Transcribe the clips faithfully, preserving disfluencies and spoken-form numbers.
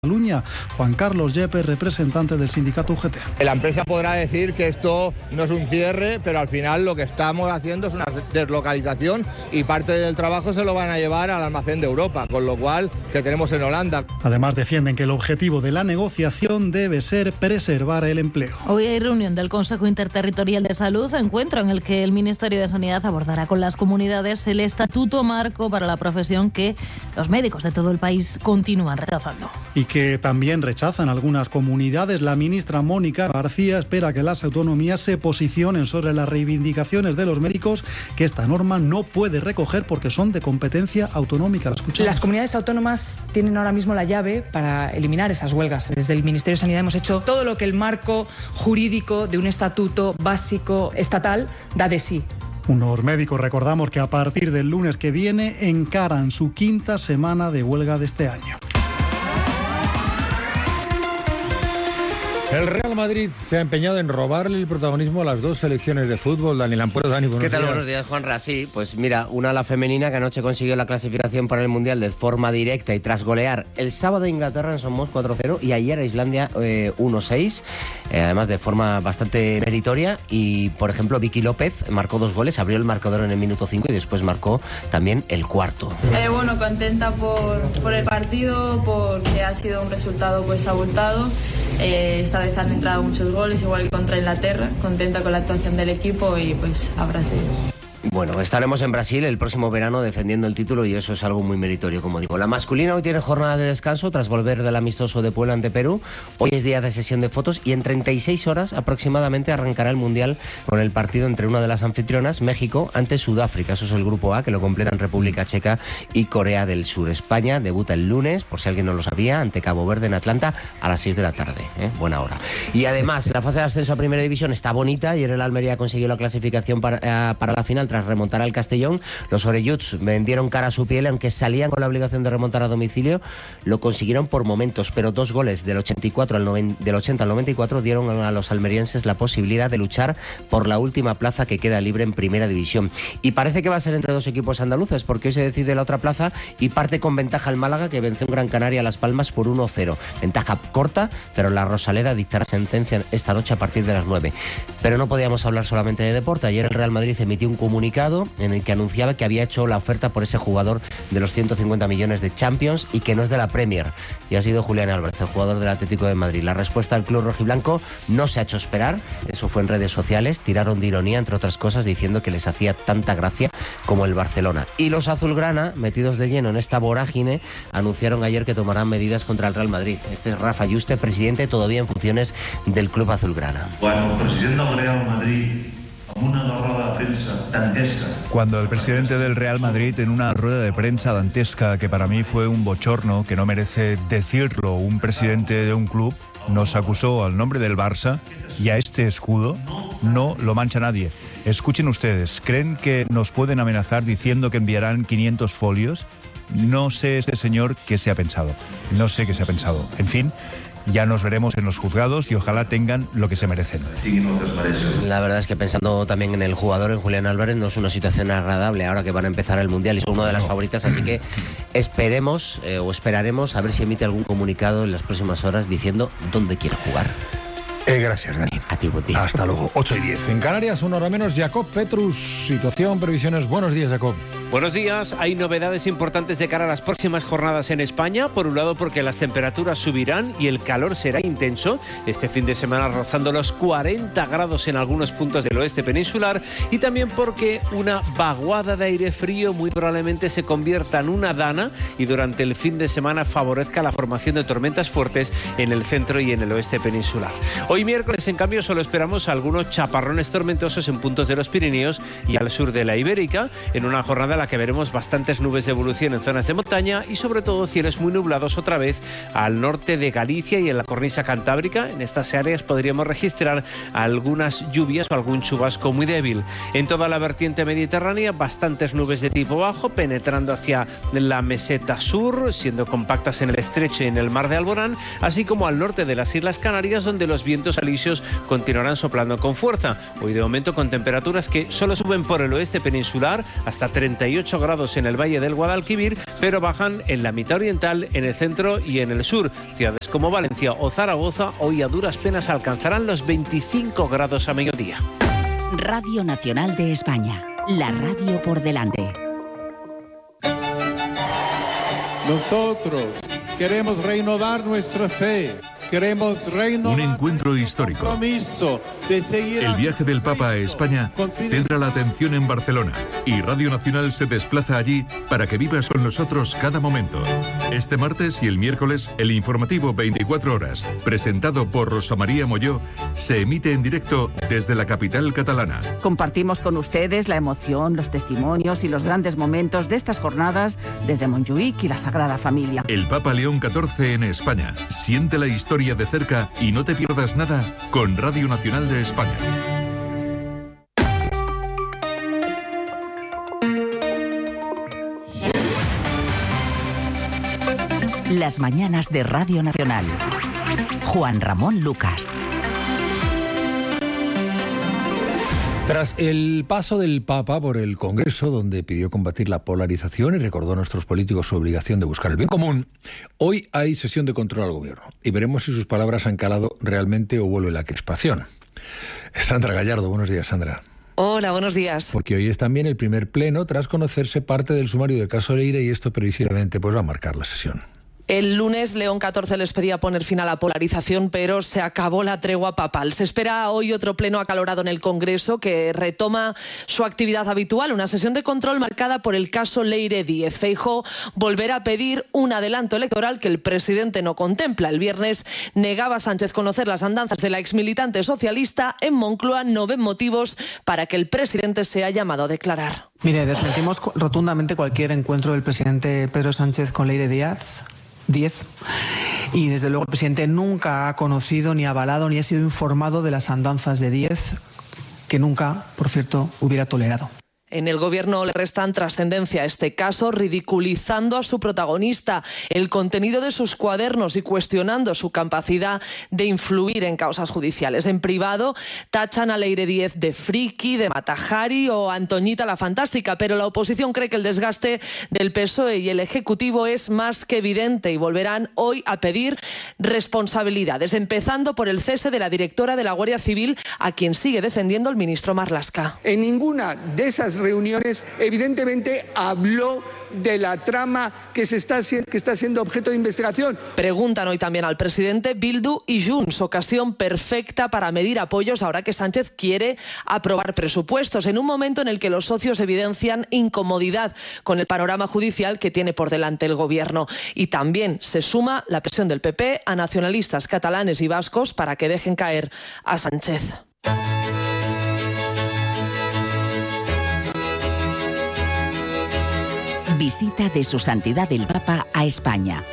Cataluña. Juan Carlos Yepes, representante del sindicato U G T. La empresa podrá decir que esto no es un cierre, pero al final lo que estamos haciendo es una deslocalización y parte del trabajo se lo van a llevar al almacén de Europa, con lo cual que tenemos en Holanda. Además, defienden que el objetivo de la negociación debe ser preservar el empleo. Hoy hay reunión del Consejo Interterritorial de Salud, encuentro en el que el Ministerio de Sanidad abordará con las comunidades el estatuto marco para la profesión que los médicos de todo el país continúan rechazando. Y que también rechazan algunas comunidades. La ministra Mónica García espera que las autonomías se posicionen sobre las reivindicaciones de los médicos que esta norma no puede recoger porque son de competencia autonómica. ¿La escuchamos? Las comunidades autónomas tienen ahora mismo la llave para eliminar esas huelgas. Desde el Ministerio de Sanidad hemos hecho todo lo que el marco jurídico de un estatuto básico estatal da de sí. Unos médicos, recordamos, que a partir del lunes que viene encaran su quinta semana de huelga de este año. El Real Madrid se ha empeñado en robarle el protagonismo a las dos selecciones de fútbol. Daniel Ampuero, Dani, buenos ¿Qué tal? días. Buenos días, Juanra. Sí, pues mira, una la femenina que anoche consiguió la clasificación para el Mundial de forma directa y tras golear el sábado a Inglaterra en Somos cuatro cero y ayer a Islandia eh, uno seis, eh, además de forma bastante meritoria. Y, por ejemplo, Vicky López marcó dos goles, abrió el marcador en el minuto cinco y después marcó también el cuarto. Eh, bueno, contenta por, por el partido, porque ha sido un resultado pues abultado. Eh, esta vez han entrado muchos goles, igual que contra Inglaterra. Contenta con la actuación del equipo y pues a Brasil. Bueno, estaremos en Brasil el próximo verano defendiendo el título y eso es algo muy meritorio, como digo. La masculina hoy tiene jornada de descanso tras volver del amistoso de Puebla ante Perú. Hoy es día de sesión de fotos y en treinta y seis horas aproximadamente arrancará el Mundial con el partido entre una de las anfitrionas, México, ante Sudáfrica. Eso es el grupo A, que lo completan República Checa y Corea del Sur. España debuta el lunes, por si alguien no lo sabía, ante Cabo Verde en Atlanta a las seis de la tarde. ¿eh? Buena hora. Y además, la fase de ascenso a Primera División está bonita. Ayer el Almería consiguió la clasificación para, uh, para la final tras remontar al Castellón. Los orelluts vendieron cara a su piel, aunque salían con la obligación de remontar a domicilio, lo consiguieron por momentos, pero dos goles del ochenta y cuatro al noventa, del ochenta al noventa y cuatro dieron a los almerienses la posibilidad de luchar por la última plaza que queda libre en Primera División. Y parece que va a ser entre dos equipos andaluces, porque hoy se decide la otra plaza y parte con ventaja el Málaga, que venció en Gran Canaria a Las Palmas por uno cero. Ventaja corta, pero la Rosaleda dictará sentencia esta noche a partir de las nueve. Pero no podíamos hablar solamente de deporte. Ayer el Real Madrid emitió un comunicado en el que anunciaba que había hecho la oferta por ese jugador de los ciento cincuenta millones de Champions y que no es de la Premier. Y ha sido Julián Álvarez, el jugador del Atlético de Madrid. La respuesta del club rojiblanco no se ha hecho esperar. Eso fue en redes sociales. Tiraron de ironía, entre otras cosas, diciendo que les hacía tanta gracia como el Barcelona. Y los azulgrana, metidos de lleno en esta vorágine, anunciaron ayer que tomarán medidas contra el Real Madrid. Este es Rafa Yuste, presidente todavía en funciones del club azulgrana. Bueno, presidente del Real Madrid, una rueda de prensa dantesca. Cuando el presidente del Real Madrid, en una rueda de prensa dantesca, que para mí fue un bochorno, que no merece decirlo un presidente de un club, nos acusó al nombre del Barça y a este escudo no lo mancha nadie. Escuchen ustedes, ¿creen que nos pueden amenazar diciendo que enviarán quinientos folios? No sé este señor qué se ha pensado, no sé qué se ha pensado. En fin, ya nos veremos en los juzgados y ojalá tengan lo que se merecen. La verdad es que pensando también en el jugador, en Julián Álvarez, no es una situación agradable ahora que van a empezar el Mundial y son una de las favoritas, así que esperemos eh, o esperaremos a ver si emite algún comunicado en las próximas horas diciendo dónde quiere jugar. Eh, gracias, Dani. A ti, buen día. Hasta luego. ocho y diez. En Canarias, una hora menos, Jacob Petrus. Situación, previsiones. Buenos días, Jacob. Buenos días. Hay novedades importantes de cara a las próximas jornadas en España. Por un lado, porque las temperaturas subirán y el calor será intenso. Este fin de semana rozando los cuarenta grados en algunos puntos del oeste peninsular. Y también porque una vaguada de aire frío muy probablemente se convierta en una dana y durante el fin de semana favorezca la formación de tormentas fuertes en el centro y en el oeste peninsular. Hoy miércoles, en cambio, solo esperamos algunos chaparrones tormentosos en puntos de los Pirineos y al sur de la Ibérica, en una jornada en la que veremos bastantes nubes de evolución en zonas de montaña y sobre todo cielos muy nublados otra vez al norte de Galicia y en la cornisa cantábrica. En estas áreas podríamos registrar algunas lluvias o algún chubasco muy débil. En toda la vertiente mediterránea, bastantes nubes de tipo bajo penetrando hacia la meseta sur, siendo compactas en el estrecho y en el mar de Alborán, así como al norte de las Islas Canarias, donde los vientos alisios continuarán soplando con fuerza. Hoy de momento con temperaturas que solo suben por el oeste peninsular hasta treinta y y ocho grados en el Valle del Guadalquivir, pero bajan en la mitad oriental, en el centro y en el sur. Ciudades como Valencia o Zaragoza hoy a duras penas alcanzarán los veinticinco grados a mediodía. Radio Nacional de España, la radio por delante. Nosotros queremos renovar nuestra fe. Queremos renovar un encuentro histórico. De seguir el viaje del Papa a España centra la atención en Barcelona y Radio Nacional se desplaza allí para que vivas con nosotros cada momento. Este martes y el miércoles, el informativo veinticuatro horas, presentado por Rosa María Molló, se emite en directo desde la capital catalana. Compartimos con ustedes la emoción, los testimonios y los grandes momentos de estas jornadas desde Montjuïc y la Sagrada Familia. El Papa León catorce en España. Siente la historia de cerca y no te pierdas nada con Radio Nacional de España. Las mañanas de Radio Nacional. Juan Ramón Lucas. Tras el paso del Papa por el Congreso, donde pidió combatir la polarización y recordó a nuestros políticos su obligación de buscar el bien común, hoy hay sesión de control al Gobierno y veremos si sus palabras han calado realmente o vuelve la crispación. Sandra Gallardo, buenos días, Sandra. Hola, buenos días. Porque hoy es también el primer pleno tras conocerse parte del sumario del caso Leire y esto previsiblemente pues, va a marcar la sesión. El lunes, León catorce les pedía poner fin a la polarización, pero se acabó la tregua papal. Se espera hoy otro pleno acalorado en el Congreso que retoma su actividad habitual, una sesión de control marcada por el caso Leire Díez. Feijóo volverá a pedir un adelanto electoral que el presidente no contempla. El viernes negaba Sánchez conocer las andanzas de la exmilitante socialista. En Moncloa no ven motivos para que el presidente sea llamado a declarar. Mire, desmentimos rotundamente cualquier encuentro del presidente Pedro Sánchez con Leire Díaz. diez. Y desde luego el presidente nunca ha conocido, ni avalado, ni ha sido informado de las andanzas de Díez, que nunca, por cierto, hubiera tolerado. En el Gobierno le restan trascendencia a este caso, ridiculizando a su protagonista, el contenido de sus cuadernos y cuestionando su capacidad de influir en causas judiciales. En privado tachan a Leire Díez de friki, de Matajari o Antoñita la Fantástica, pero la oposición cree que el desgaste del P S O E y el Ejecutivo es más que evidente y volverán hoy a pedir responsabilidades, empezando por el cese de la directora de la Guardia Civil, a quien sigue defendiendo el ministro Marlaska. En ninguna de esas reuniones evidentemente habló de la trama que, se está, que está siendo objeto de investigación. Preguntan hoy también al presidente Bildu y Junts, ocasión perfecta para medir apoyos ahora que Sánchez quiere aprobar presupuestos, en un momento en el que los socios evidencian incomodidad con el panorama judicial que tiene por delante el Gobierno. Y también se suma la presión del P P a nacionalistas catalanes y vascos para que dejen caer a Sánchez. Visita de Su Santidad el Papa a España.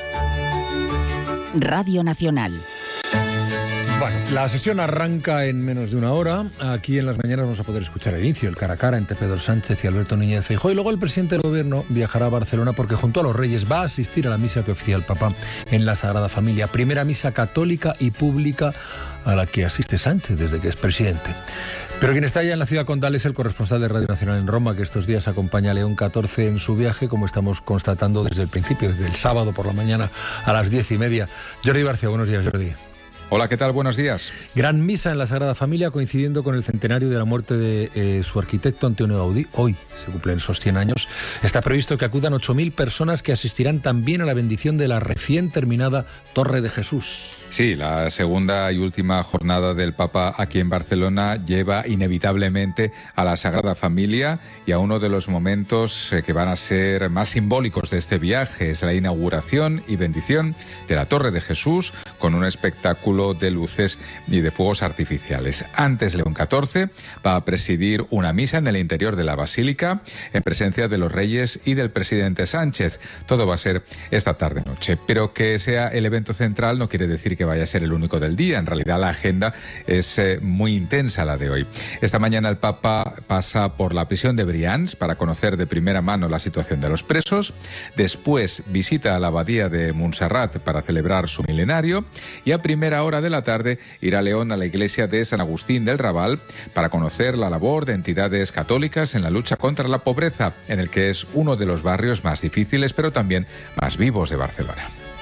Radio Nacional. Bueno, la sesión arranca en menos de una hora. Aquí en las mañanas vamos a poder escuchar el inicio, el cara a cara entre Pedro Sánchez y Alberto Núñez Feijóo. Y luego el presidente del Gobierno viajará a Barcelona porque junto a los Reyes va a asistir a la misa que oficia el Papa en la Sagrada Familia. Primera misa católica y pública a la que asiste Sánchez desde que es presidente. Pero quien está allá en la ciudad condal es el corresponsal de Radio Nacional en Roma, que estos días acompaña a León catorce en su viaje, como estamos constatando desde el principio, desde el sábado por la mañana a las diez y media. Jordi Barcia, buenos días, Jordi. Hola, ¿qué tal? Buenos días. Gran misa en la Sagrada Familia coincidiendo con el centenario de la muerte de eh, su arquitecto Antonio Gaudí. Hoy se cumplen esos cien años. Está previsto que acudan ocho mil personas que asistirán también a la bendición de la recién terminada Torre de Jesús. Sí, la segunda y última jornada del Papa aquí en Barcelona lleva inevitablemente a la Sagrada Familia y a uno de los momentos que van a ser más simbólicos de este viaje. Es la inauguración y bendición de la Torre de Jesús con un espectáculo de luces y de fuegos artificiales. Antes, León catorce va a presidir una misa en el interior de la Basílica en presencia de los Reyes y del presidente Sánchez. Todo va a ser esta tarde-noche. Pero que sea el evento central no quiere decir que vaya a ser el único del día. En realidad la agenda es eh, muy intensa la de hoy. Esta mañana el Papa pasa por la prisión de Brians para conocer de primera mano la situación de los presos. Después visita a la abadía de Montserrat para celebrar su milenario y a primera hora de la tarde irá a León a la iglesia de San Agustín del Raval para conocer la labor de entidades católicas en la lucha contra la pobreza, en el que es uno de los barrios más difíciles pero también más vivos de Barcelona.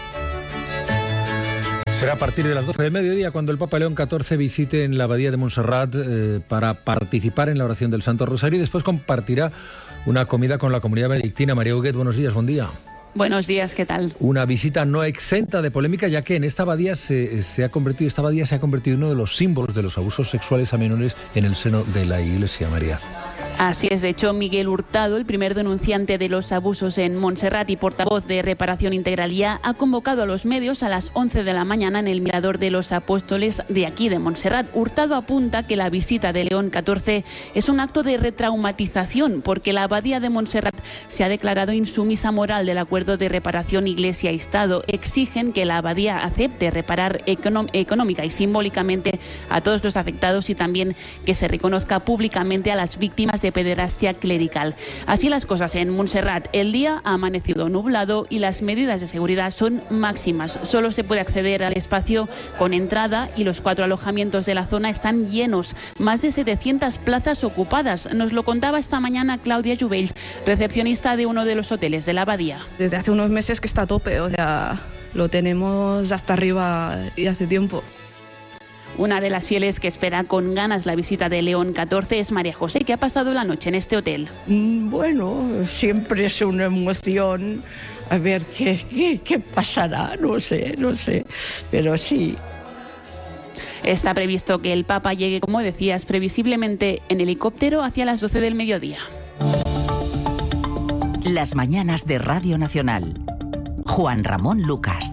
Será a partir de las doce del mediodía cuando el Papa León catorce visite en la abadía de Montserrat eh, para participar en la oración del Santo Rosario y después compartirá una comida con la comunidad benedictina. María Huguet, buenos días, buen día. Buenos días, ¿qué tal? Una visita no exenta de polémica, ya que en esta abadía se, se ha convertido, esta abadía se ha convertido en uno de los símbolos de los abusos sexuales a menores en el seno de la Iglesia, María. Así es, de hecho, Miguel Hurtado, el primer denunciante de los abusos en Montserrat y portavoz de Reparación Integral Ya, ha convocado a los medios a las once de la mañana en el Mirador de los Apóstoles de aquí de Montserrat. Hurtado apunta que la visita de León catorce es un acto de retraumatización porque la abadía de Montserrat se ha declarado insumisa moral del acuerdo de reparación Iglesia y Estado. Exigen que la abadía acepte reparar econom- económica y simbólicamente a todos los afectados y también que se reconozca públicamente a las víctimas de de pederastia clerical. Así las cosas en Montserrat. El día ha amanecido nublado y las medidas de seguridad son máximas. Solo se puede acceder al espacio con entrada y los cuatro alojamientos de la zona están llenos. Más de setecientas plazas ocupadas. Nos lo contaba esta mañana Claudia Jubells, recepcionista de uno de los hoteles de la abadía. Desde hace unos meses que está a tope, o sea, lo tenemos hasta arriba y hace tiempo. Una de las fieles que espera con ganas la visita de León catorce es María José, que ha pasado la noche en este hotel. Bueno, siempre es una emoción. A ver qué, qué, qué pasará, no sé, no sé, pero sí. Está previsto que el Papa llegue, como decías, previsiblemente en helicóptero hacia las doce del mediodía. Las mañanas de Radio Nacional. Juan Ramón Lucas.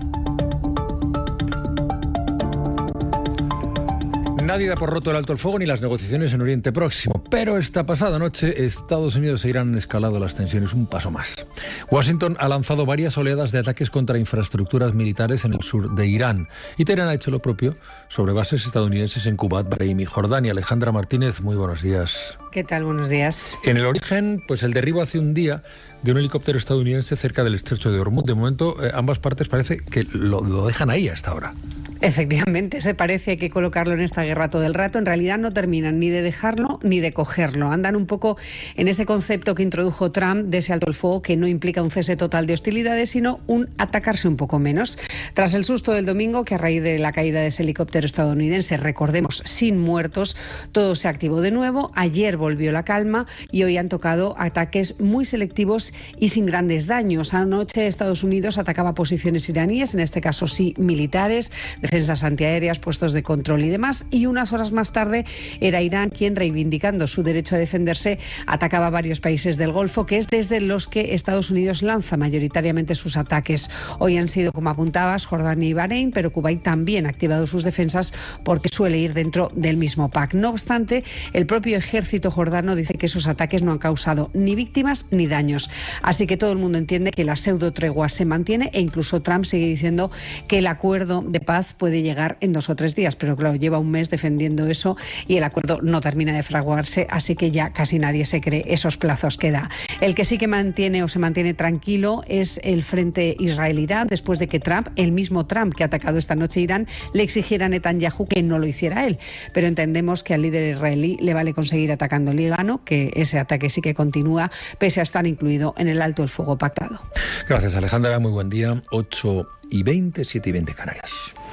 Nadie da por roto el alto el fuego ni las negociaciones en Oriente Próximo, pero esta pasada noche Estados Unidos e Irán han escalado las tensiones un paso más. Washington ha lanzado varias oleadas de ataques contra infraestructuras militares en el sur de Irán y Teherán ha hecho lo propio sobre bases estadounidenses en Kuwait, Bahrein y Jordania. Alejandra Martínez, muy buenos días. ¿Qué tal? Buenos días. En el origen, pues el derribo hace un día de un helicóptero estadounidense cerca del estrecho de Hormuz. De momento, eh, ambas partes parece que lo, lo dejan ahí hasta ahora. Efectivamente, se parece que colocarlo en esta guerra todo el rato. En realidad no terminan ni de dejarlo ni de cogerlo. Andan un poco en ese concepto que introdujo Trump de ese alto el fuego que no implica un cese total de hostilidades, sino un atacarse un poco menos. Tras el susto del domingo, que a raíz de la caída de ese helicóptero estadounidense, recordemos, sin muertos, todo se activó de nuevo. Ayer volvió la calma y hoy han tocado ataques muy selectivos y sin grandes daños. Anoche Estados Unidos atacaba posiciones iraníes, en este caso sí militares, defensas antiaéreas, puestos de control y demás, y unas horas más tarde era Irán quien, reivindicando su derecho a defenderse, atacaba varios países del Golfo, que es desde los que Estados Unidos lanza mayoritariamente sus ataques. Hoy han sido, como apuntabas, Jordania y Bahrein, pero Kuwait también ha activado sus defensas porque suele ir dentro del mismo pack. No obstante, el propio ejército jordano dice que esos ataques no han causado ni víctimas ni daños. Así que todo el mundo entiende que la pseudo tregua se mantiene e incluso Trump sigue diciendo que el acuerdo de paz puede llegar en dos o tres días, pero claro, lleva un mes defendiendo eso y el acuerdo no termina de fraguarse, así que ya casi nadie se cree esos plazos que da. El que sí que mantiene o se mantiene tranquilo es el frente Israel-Irán, después de que Trump, el mismo Trump que ha atacado esta noche Irán, le exigiera a Netanyahu que no lo hiciera él. Pero entendemos que al líder israelí le vale conseguir atacando el Líbano, que ese ataque sí que continúa, pese a estar incluido en el alto el fuego pactado. Gracias, Alejandra, muy buen día. ocho y veinte, siete y veinte Canarias.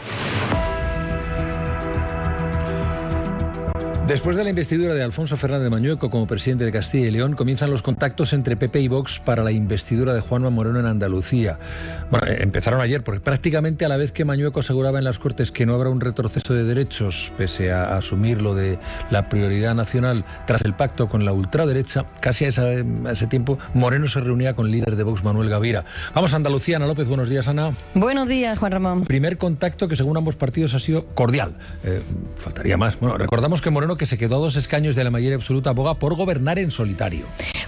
Después de la investidura de Alfonso Fernández Mañueco como presidente de Castilla y León, comienzan los contactos entre P P y Vox para la investidura de Juanma Moreno en Andalucía. Bueno, empezaron ayer, porque prácticamente a la vez que Mañueco aseguraba en las Cortes que no habrá un retroceso de derechos, pese a asumir lo de la prioridad nacional tras el pacto con la ultraderecha, casi a, esa, a ese tiempo Moreno se reunía con el líder de Vox, Manuel Gavira. Vamos a Andalucía, Ana López, buenos días, Ana. Buenos días, Juan Ramón. Primer contacto que según ambos partidos ha sido cordial. Eh, faltaría más. Bueno, recordamos que Moreno, que se quedó a dos escaños de la mayoría absoluta, aboga por gobernar en solitario.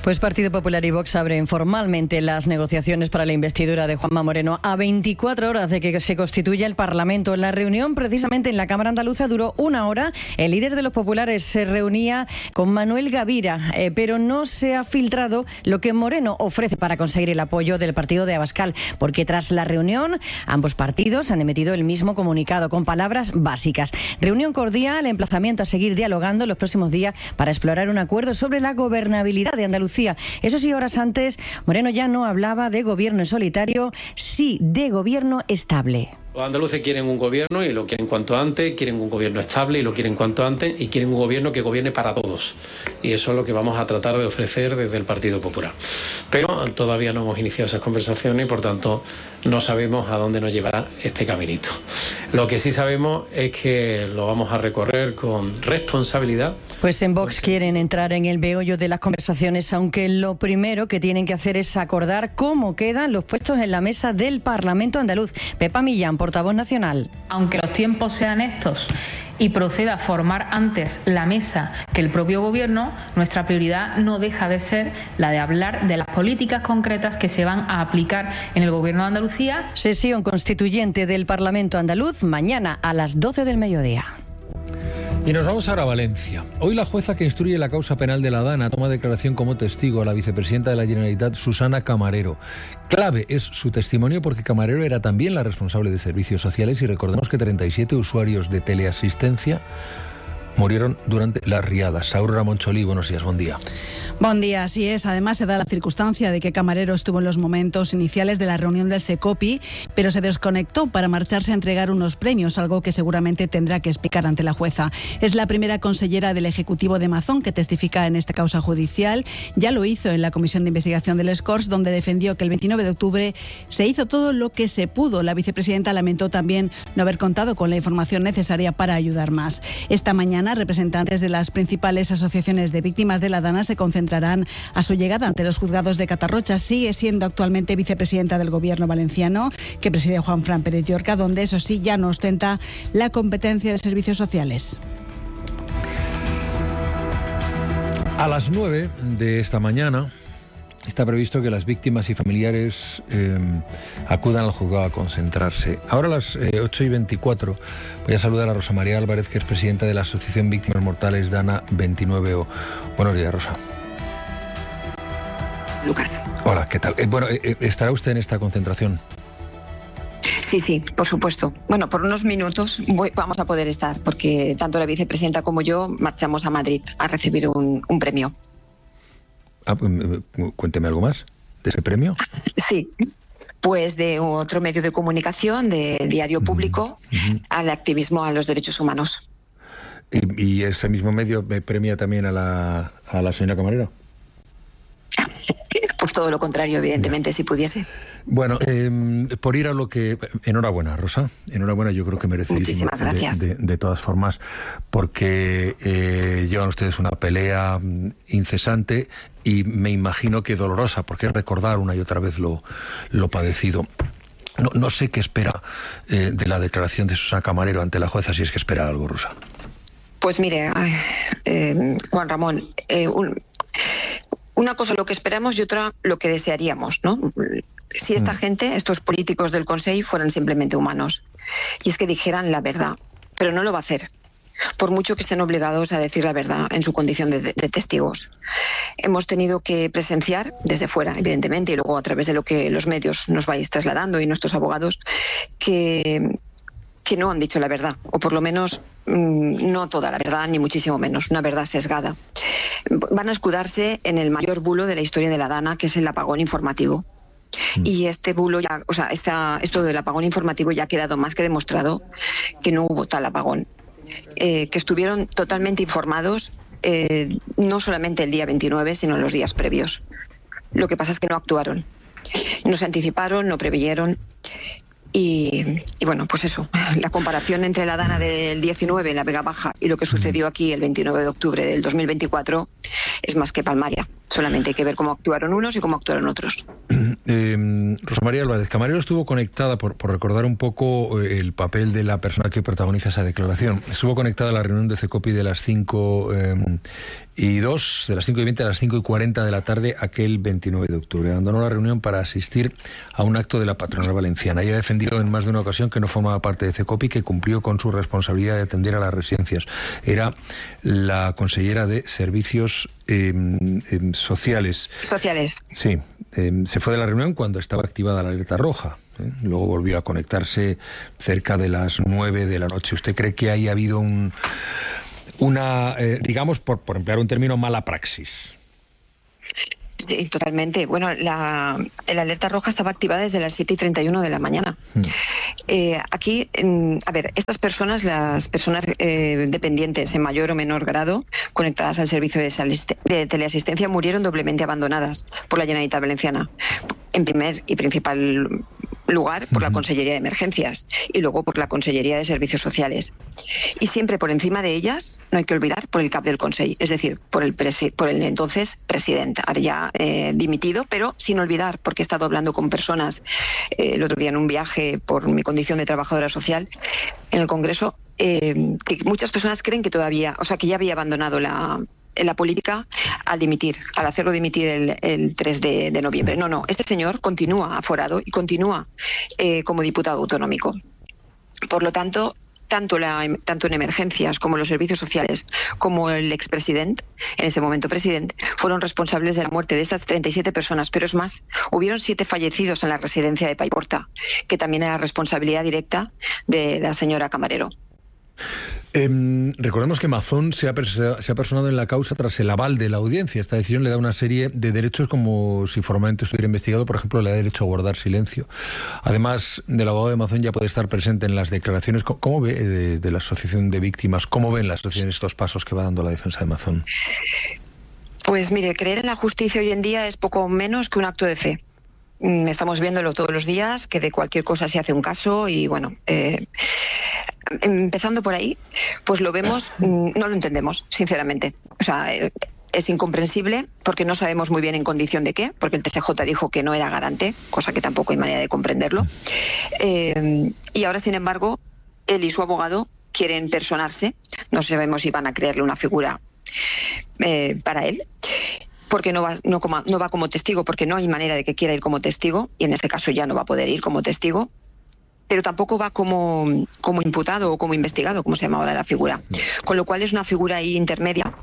Pues Partido Popular y Vox abren formalmente las negociaciones para la investidura de Juanma Moreno a veinticuatro horas de que se constituya el Parlamento. La reunión, precisamente en la Cámara Andaluza, duró una hora. El líder de los populares se reunía con Manuel Gavira, eh, pero no se ha filtrado lo que Moreno ofrece para conseguir el apoyo del partido de Abascal, porque tras la reunión ambos partidos han emitido el mismo comunicado con palabras básicas. Reunión cordial, emplazamiento a seguir dialogando en los próximos días para explorar un acuerdo sobre la gobernabilidad de Andalucía. Eso sí, horas antes, Moreno ya no hablaba de gobierno en solitario, sí de gobierno estable. Los andaluces quieren un gobierno y lo quieren cuanto antes, quieren un gobierno estable y lo quieren cuanto antes, y quieren un gobierno que gobierne para todos. Y eso es lo que vamos a tratar de ofrecer desde el Partido Popular. Pero todavía no hemos iniciado esas conversaciones y, por tanto, no sabemos a dónde nos llevará este caminito. Lo que sí sabemos es que lo vamos a recorrer con responsabilidad. Pues en Vox quieren entrar en el meollo de las conversaciones, aunque lo primero que tienen que hacer es acordar cómo quedan los puestos en la mesa del Parlamento andaluz. Pepa Millán, portavoz nacional. Aunque los tiempos sean estos y proceda a formar antes la mesa que el propio gobierno, nuestra prioridad no deja de ser la de hablar de las políticas concretas que se van a aplicar en el gobierno de Andalucía. Sesión constituyente del Parlamento andaluz mañana a las doce del mediodía. Y nos vamos ahora a Valencia. Hoy la jueza que instruye la causa penal de la Dana toma declaración como testigo a la vicepresidenta de la Generalitat, Susana Camarero. Clave es su testimonio porque Camarero era también la responsable de servicios sociales y recordemos que treinta y siete usuarios de teleasistencia murieron durante las riadas. Aurora Moncholí, buenos días, buen día. Buen día, así es. Además se da la circunstancia de que Camarero estuvo en los momentos iniciales de la reunión del CECOPI, pero se desconectó para marcharse a entregar unos premios, algo que seguramente tendrá que explicar ante la jueza. Es la primera consellera del Ejecutivo de Mazón que testifica en esta causa judicial. Ya lo hizo en la Comisión de Investigación del Escors, donde defendió que el veintinueve de octubre se hizo todo lo que se pudo. La vicepresidenta lamentó también no haber contado con la información necesaria para ayudar más. Esta mañana, representantes de las principales asociaciones de víctimas de la Dana se concentrarán a su llegada ante los juzgados de Catarrocha. Sigue siendo actualmente vicepresidenta del Gobierno valenciano, que preside Juanfran Pérez Llorca, donde eso sí ya no ostenta la competencia de servicios sociales. A las nueve de esta mañana está previsto que las víctimas y familiares eh, acudan al juzgado a concentrarse. Ahora a las eh, ocho y veinticuatro voy a saludar a Rosa María Álvarez, que es presidenta de la Asociación Víctimas Mortales Dana veintinueve O. Buenos días, Rosa. Lucas. Hola, ¿qué tal? Eh, bueno, eh, ¿estará usted en esta concentración? Sí, sí, por supuesto. Bueno, por unos minutos voy, vamos a poder estar, porque tanto la vicepresidenta como yo marchamos a Madrid a recibir un, un premio. Ah, cuénteme algo más de ese premio. Sí, pues de otro medio de comunicación, de Diario Público, uh-huh. al activismo a los derechos humanos. ¿Y, y ese mismo medio me premia también a la, a la señora Camarero? Pues todo lo contrario, evidentemente, ya. Si pudiese. Bueno, eh, por ir a lo que... Enhorabuena, Rosa. Enhorabuena, yo creo que merece. Muchísimas gracias. De, de, de todas formas, porque eh, llevan ustedes una pelea incesante y me imagino que dolorosa, porque es recordar una y otra vez lo, lo padecido. No, no sé qué espera eh, de la declaración de Susana Camarero ante la jueza, si es que espera algo, Rosa. Pues mire, eh, Juan Ramón, eh, un... una cosa lo que esperamos y otra lo que desearíamos, ¿no? Si esta gente, estos políticos del Consejo, fueran simplemente humanos y es que dijeran la verdad, pero no lo va a hacer, por mucho que estén obligados a decir la verdad en su condición de, de testigos. Hemos tenido que presenciar desde fuera, evidentemente, y luego a través de lo que los medios nos vais trasladando y nuestros abogados, que, que no han dicho la verdad, o por lo menos mmm, no toda la verdad, ni muchísimo menos, una verdad sesgada. Van a escudarse en el mayor bulo de la historia de la Dana, que es el apagón informativo. Mm. Y este bulo, ya, o sea, esta, esto del apagón informativo ya ha quedado más que demostrado que no hubo tal apagón. Eh, que estuvieron totalmente informados, eh, no solamente el día veintinueve, sino los días previos. Lo que pasa es que no actuaron. No se anticiparon, no preveyeron. Y, y bueno, pues eso, la comparación entre la Dana del diecinueve en la Vega Baja y lo que sucedió aquí el veintinueve de octubre del dos mil veinticuatro es más que palmaria. Solamente hay que ver cómo actuaron unos y cómo actuaron otros. Eh, Rosa María Álvarez, Camarero estuvo conectada, por, por recordar un poco el papel de la persona que protagoniza esa declaración, estuvo conectada a la reunión de CECOPI de las cinco eh, y dos, de las cinco y veinte a las cinco y cuarenta de la tarde, aquel veintinueve de octubre. Abandonó la reunión para asistir a un acto de la patronal valenciana. Ella ha defendido en más de una ocasión que no formaba parte de CECOPI, que cumplió con su responsabilidad de atender a las residencias. Era la consellera de Servicios eh, eh, Sociales. Sociales. Sí. Eh, se fue de la reunión cuando estaba activada la alerta roja. ¿eh? Luego volvió a conectarse cerca de las nueve de la noche. ¿Usted cree que haya habido un, una, eh, digamos, por, por emplear un término, mala praxis? Sí, totalmente. Bueno, la, la alerta roja estaba activada desde las siete y treinta y uno de la mañana. Hmm. Eh, aquí, eh, a ver, estas personas, las personas eh, dependientes en mayor o menor grado, conectadas al servicio de, de teleasistencia, murieron doblemente abandonadas por la Generalitat Valenciana. En primer y principal lugar, por la Consellería de Emergencias y luego por la Consellería de Servicios Sociales. Y siempre por encima de ellas, no hay que olvidar, por el cap del Consell, es decir, por el, presi- por el entonces presidente, ahora ya eh, dimitido, pero sin olvidar, porque he estado hablando con personas eh, el otro día en un viaje por mi condición de trabajadora social en el Congreso, eh, que muchas personas creen que todavía, o sea, que ya había abandonado la... en la política al dimitir, al hacerlo dimitir el, el tres de noviembre. No, no, este señor continúa aforado y continúa eh, como diputado autonómico. Por lo tanto, tanto, la, tanto en emergencias como los servicios sociales, como el expresidente, en ese momento presidente, fueron responsables de la muerte de estas treinta y siete personas. Pero es más, hubieron siete fallecidos en la residencia de Paiporta, que también era responsabilidad directa de la señora Camarero. Eh, recordemos que Mazón se ha, se ha personado en la causa tras el aval de la audiencia. Esta decisión le da una serie de derechos como si formalmente estuviera investigado. Por ejemplo, le da derecho a guardar silencio. Además, del abogado de Mazón ya puede estar presente en las declaraciones. ¿Cómo ve de, de la asociación de víctimas? ¿Cómo ven la asociación estos pasos que va dando la defensa de Mazón? Pues mire, creer en la justicia hoy en día es poco menos que un acto de fe. Estamos viéndolo todos los días, que de cualquier cosa se hace un caso y bueno, eh, empezando por ahí, pues lo vemos, no lo entendemos, sinceramente. O sea, eh, es incomprensible porque no sabemos muy bien en condición de qué, porque el T S J dijo que no era garante, cosa que tampoco hay manera de comprenderlo. Eh, y ahora, sin embargo, él y su abogado quieren personarse, no sabemos si van a crearle una figura eh, para él, porque no va, no, como, no va como testigo, porque no hay manera de que quiera ir como testigo, y en este caso ya no va a poder ir como testigo, pero tampoco va como, como imputado o como investigado, como se llama ahora la figura. Con lo cual es una figura ahí intermedia.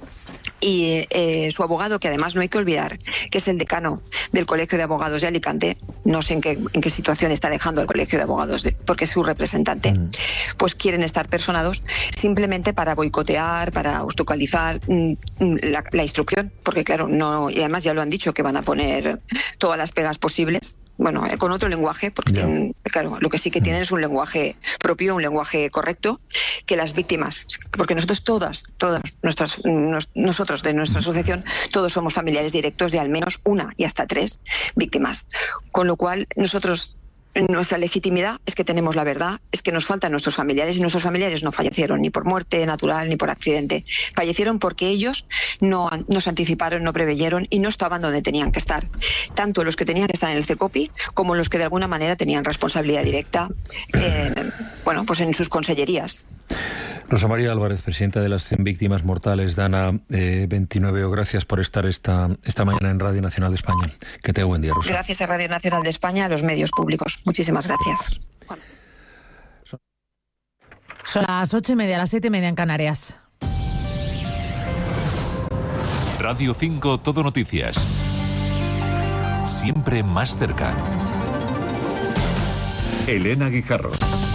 Y eh, su abogado, que además no hay que olvidar que es el decano del Colegio de Abogados de Alicante, no sé en qué, en qué situación está dejando el Colegio de Abogados, de, porque es su representante, mm. pues quieren estar personados simplemente para boicotear, para obstaculizar mm, la, la instrucción, porque claro, no, y además ya lo han dicho que van a poner todas las pegas posibles, bueno, eh, con otro lenguaje, porque yeah. tienen, claro, lo que sí que tienen es un lenguaje propio, un lenguaje correcto, que las víctimas, porque nosotros todas, todas, nuestras, nos, nosotros de nuestra asociación, todos somos familiares directos de al menos una y hasta tres víctimas, con lo cual nosotros, nuestra legitimidad es que tenemos la verdad, es que nos faltan nuestros familiares, y nuestros familiares no fallecieron ni por muerte natural ni por accidente, fallecieron porque ellos no, no se anticiparon, no preveyeron y no estaban donde tenían que estar, tanto los que tenían que estar en el CECOPI como los que de alguna manera tenían responsabilidad directa eh, bueno, pues en sus consellerías. Rosa María Álvarez, presidenta de las cien Víctimas Mortales, Dana eh, veintinueve, gracias por estar esta, esta mañana en Radio Nacional de España. Que tenga buen día, Rosa. Gracias a Radio Nacional de España, a los medios públicos. Muchísimas gracias. Son las ocho y media, las siete y media en Canarias. Radio cinco, Todo Noticias. Siempre más cerca. Elena Guijarro.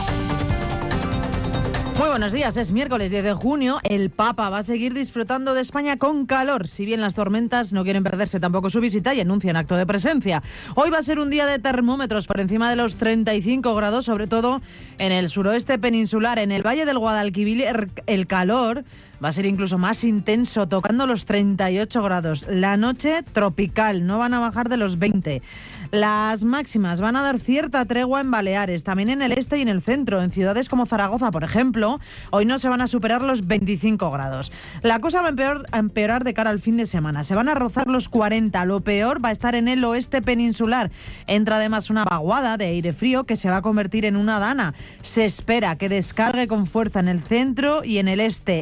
Muy buenos días, es miércoles diez de junio, el Papa va a seguir disfrutando de España con calor, si bien las tormentas no quieren perderse tampoco su visita y anuncian acto de presencia. Hoy va a ser un día de termómetros por encima de los treinta y cinco grados, sobre todo en el suroeste peninsular, en el Valle del Guadalquivir el calor va a ser incluso más intenso, tocando los treinta y ocho grados. La noche tropical, no van a bajar de los veinte. Las máximas van a dar cierta tregua en Baleares, también en el este y en el centro. En ciudades como Zaragoza, por ejemplo, hoy no se van a superar los veinticinco grados. La cosa va a empeorar, a empeorar de cara al fin de semana. Se van a rozar los cuarenta. Lo peor va a estar en el oeste peninsular. Entra además una vaguada de aire frío que se va a convertir en una dana. Se espera que descargue con fuerza en el centro y en el este. Lluvia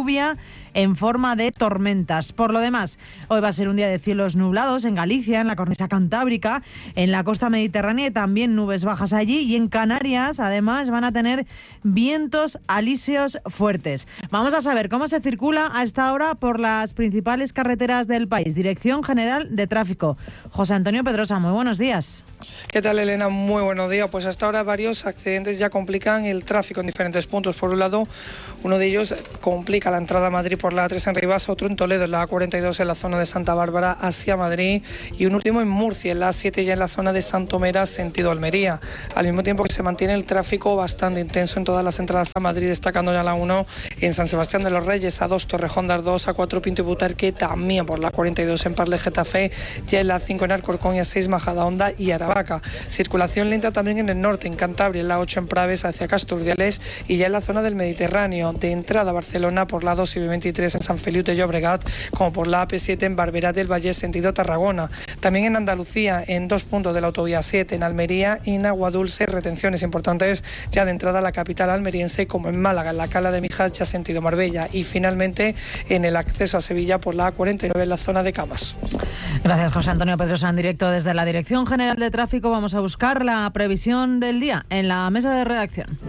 lluvia en forma de tormentas. Por lo demás, hoy va a ser un día de cielos nublados en Galicia, en la cornisa cantábrica, en la costa mediterránea y también nubes bajas allí, y en Canarias además van a tener vientos alisios fuertes. Vamos a saber cómo se circula a esta hora por las principales carreteras del país. Dirección General de Tráfico. José Antonio Pedrosa, muy buenos días. ¿Qué tal, Elena? Muy buenos días. Pues hasta ahora varios accidentes ya complican el tráfico en diferentes puntos. Por un lado, uno de ellos complica la entrada a Madrid por la A tres en Rivas, otro en Toledo, en la A cuarenta y dos en la zona de Santa Bárbara hacia Madrid, y un último en Murcia, en la A siete ya en la zona de Santomera, sentido Almería. Al mismo tiempo que se mantiene el tráfico bastante intenso en todas las entradas a Madrid, destacando ya la uno en San Sebastián de los Reyes, A dos Torrejón de Ardoz, A cuatro Pinto y Butarque, también por la cuarenta y dos en Parle Getafe, ya en la cinco en Alcorcón y A seis Majadahonda y Aravaca. Circulación lenta también en el norte, en Cantabria, en la ocho en Praves hacia Casturdiales, y ya en la zona del Mediterráneo, de entrada a Barcelona por la dos y B veintitrés en San Feliu de Llobregat, como por la A P siete en Barberá del Valle, sentido Tarragona. También en Andalucía, en dos puntos de la autovía siete, en Almería y en Aguadulce, retenciones importantes ya de entrada a la capital almeriense, como en Málaga, en la Cala de Mijas, ya sentido Marbella, y finalmente en el acceso a Sevilla por la A cuarenta y nueve en la zona de Camas. Gracias, José Antonio Pedrosa. En directo desde la Dirección General de Tráfico vamos a buscar la previsión del día en la mesa de redacción.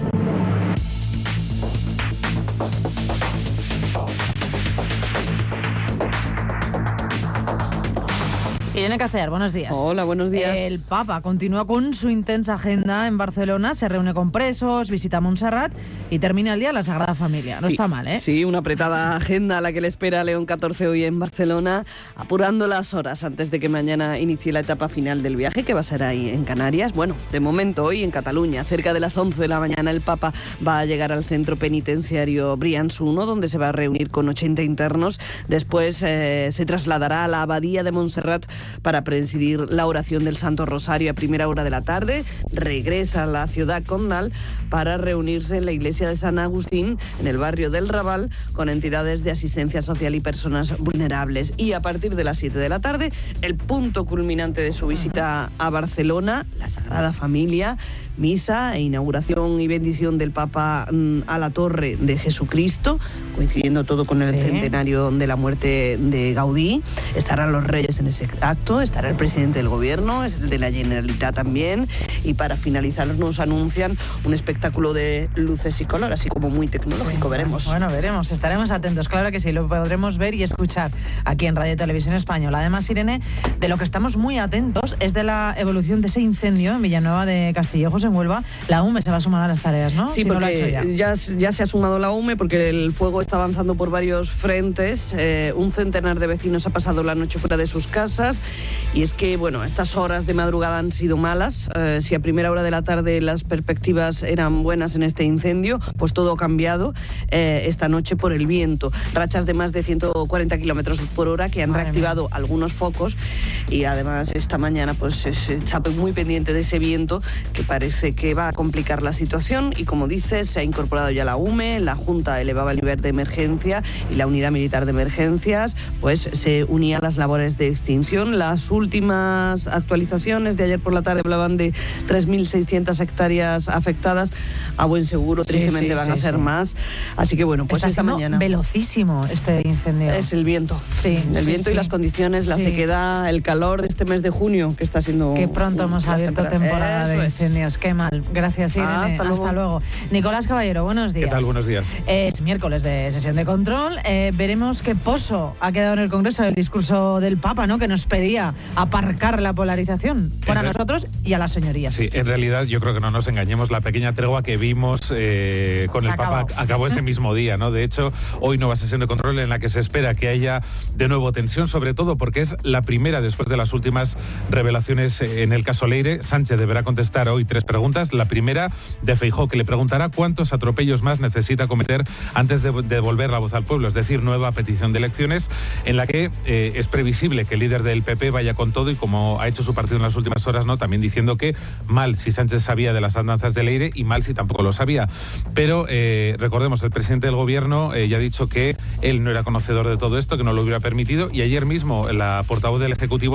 Irene Castellar, buenos días. Hola, buenos días. El Papa continúa con su intensa agenda en Barcelona, se reúne con presos, visita Montserrat y termina el día en la Sagrada Familia. No sí, está mal, ¿eh? Sí, una apretada agenda a la que le espera León catorce hoy en Barcelona, apurando las horas antes de que mañana inicie la etapa final del viaje, que va a ser ahí en Canarias. Bueno, de momento hoy en Cataluña, cerca de las once de la mañana, el Papa va a llegar al centro penitenciario Brians uno, donde se va a reunir con ochenta internos. Después eh, se trasladará a la Abadía de Montserrat para presidir la oración del Santo Rosario a primera hora de la tarde. Regresa a la ciudad condal para reunirse en la iglesia de San Agustín, en el barrio del Raval, con entidades de asistencia social y personas vulnerables. Y a partir de las siete de la tarde, el punto culminante de su visita a Barcelona, la Sagrada Familia, misa e inauguración y bendición del Papa mmm, a la Torre de Jesucristo, coincidiendo todo con el sí. centenario de la muerte de Gaudí. Estarán los reyes en ese acto, estará el presidente del gobierno, es el de la Generalitat también, y para finalizar nos anuncian un espectáculo de luces y color, así como muy tecnológico, sí. veremos. Bueno, veremos, estaremos atentos, claro que sí, lo podremos ver y escuchar aquí en Radio Televisión Española. Además, Irene, de lo que estamos muy atentos es de la evolución de ese incendio en Villanueva de Castillejos, en Huelva. La U M E se va a sumar a las tareas, ¿no? Sí, si porque no lo ha hecho ya. Ya, ya se ha sumado la U M E porque el fuego está avanzando por varios frentes. Eh, un centenar de vecinos ha pasado la noche fuera de sus casas, y es que, bueno, estas horas de madrugada han sido malas. Eh, si a primera hora de la tarde las perspectivas eran buenas en este incendio, pues todo ha cambiado eh, esta noche por el viento. Rachas de más de ciento cuarenta kilómetros por hora que han Madre reactivado mía. algunos focos, y además esta mañana pues se está muy pendiente de ese viento que parece que va a complicar la situación. Y como dices, se ha incorporado ya la U M E, la Junta elevaba el nivel de emergencia y la Unidad Militar de Emergencias pues se unía a las labores de extinción. Las últimas actualizaciones de ayer por la tarde hablaban de tres mil seiscientas hectáreas afectadas. A buen seguro, tristemente, sí, sí, van sí, a ser sí. más. Así que bueno, pues Está esta mañana... velocísimo este incendio. Es el viento. Sí, el sí, viento sí. y las condiciones, la sí. sequedad, el calor de este mes de junio, que está siendo... Que pronto hemos abierto temporada Eso de incendios. Es. Qué mal. Gracias, Irene. Ah, hasta, luego. hasta luego. Nicolás Caballero, buenos días. ¿Qué tal? Buenos días. Es miércoles de sesión de control. Eh, veremos qué pozo ha quedado en el Congreso del discurso del Papa, ¿no? Que nos pedía aparcar la polarización para nosotros y a las señorías. Sí, en realidad yo creo que no nos engañemos. La pequeña tregua que vimos eh, con Se el acabó. Papa acabó ese mismo día, ¿no? De hecho, hoy nueva sesión de control en la que se espera que haya de nuevo tensión, sobre todo porque es la primera después de las últimas revelaciones en el caso Leire. Sánchez deberá contestar hoy tres preguntas. La primera de Feijóo, que le preguntará cuántos atropellos más necesita cometer antes de devolver la voz al pueblo, es decir, nueva petición de elecciones, en la que eh, es previsible que el líder del P P vaya con todo, y como ha hecho su partido en las últimas horas, ¿no? También diciendo que mal si Sánchez sabía de las andanzas de Leire y mal si tampoco lo sabía. Pero eh, recordemos, el presidente del gobierno eh, ya ha dicho que él no era conocedor de todo esto, que no lo hubiera permitido, y ayer mismo la portavoz del Ejecutivo negaba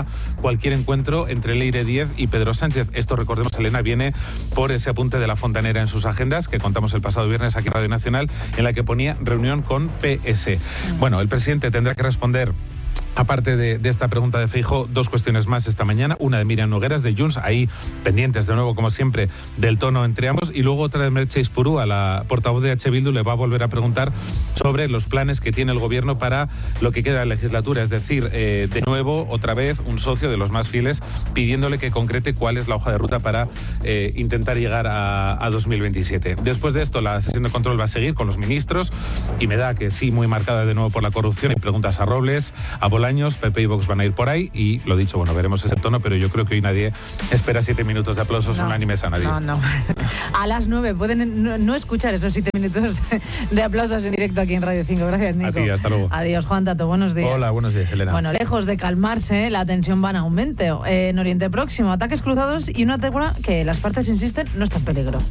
cualquier encuentro entre Leire Díez y Pedro Sánchez. Esto, recordemos, Elena, viene por ese apunte de la Fontanera en sus agendas, que contamos el pasado viernes aquí en Radio Nacional, en la que ponía reunión con P S. Bueno, el presidente tendrá que responder, aparte de, de esta pregunta de Feijóo, dos cuestiones más esta mañana. Una de Miriam Nogueras, de Junts, ahí pendientes de nuevo, como siempre, del tono entre ambos. Y luego otra de Merche Ispurú, a la portavoz de H. Bildu, le va a volver a preguntar sobre los planes que tiene el gobierno para lo que queda de legislatura. Es decir, eh, de nuevo, otra vez, un socio de los más fieles pidiéndole que concrete cuál es la hoja de ruta para eh, intentar llegar a, a dos mil veintisiete. Después de esto, la sesión de control va a seguir con los ministros, y me da que sí, muy marcada de nuevo por la corrupción, y preguntas a Robles, a Bolaños. P P y Vox van a ir por ahí, y lo dicho, bueno, veremos ese tono, pero yo creo que hoy nadie espera siete minutos de aplausos no, unánimes a nadie. No, no. A las nueve pueden no, no escuchar esos siete minutos de aplausos en directo aquí en Radio cinco. Gracias, Nico. A ti, hasta luego. Adiós, Juan Tato, buenos días. Hola, buenos días, Elena. Bueno, lejos de calmarse, la tensión va en aumento. En Oriente Próximo, ataques cruzados y una tregua que las partes insisten no está en peligro.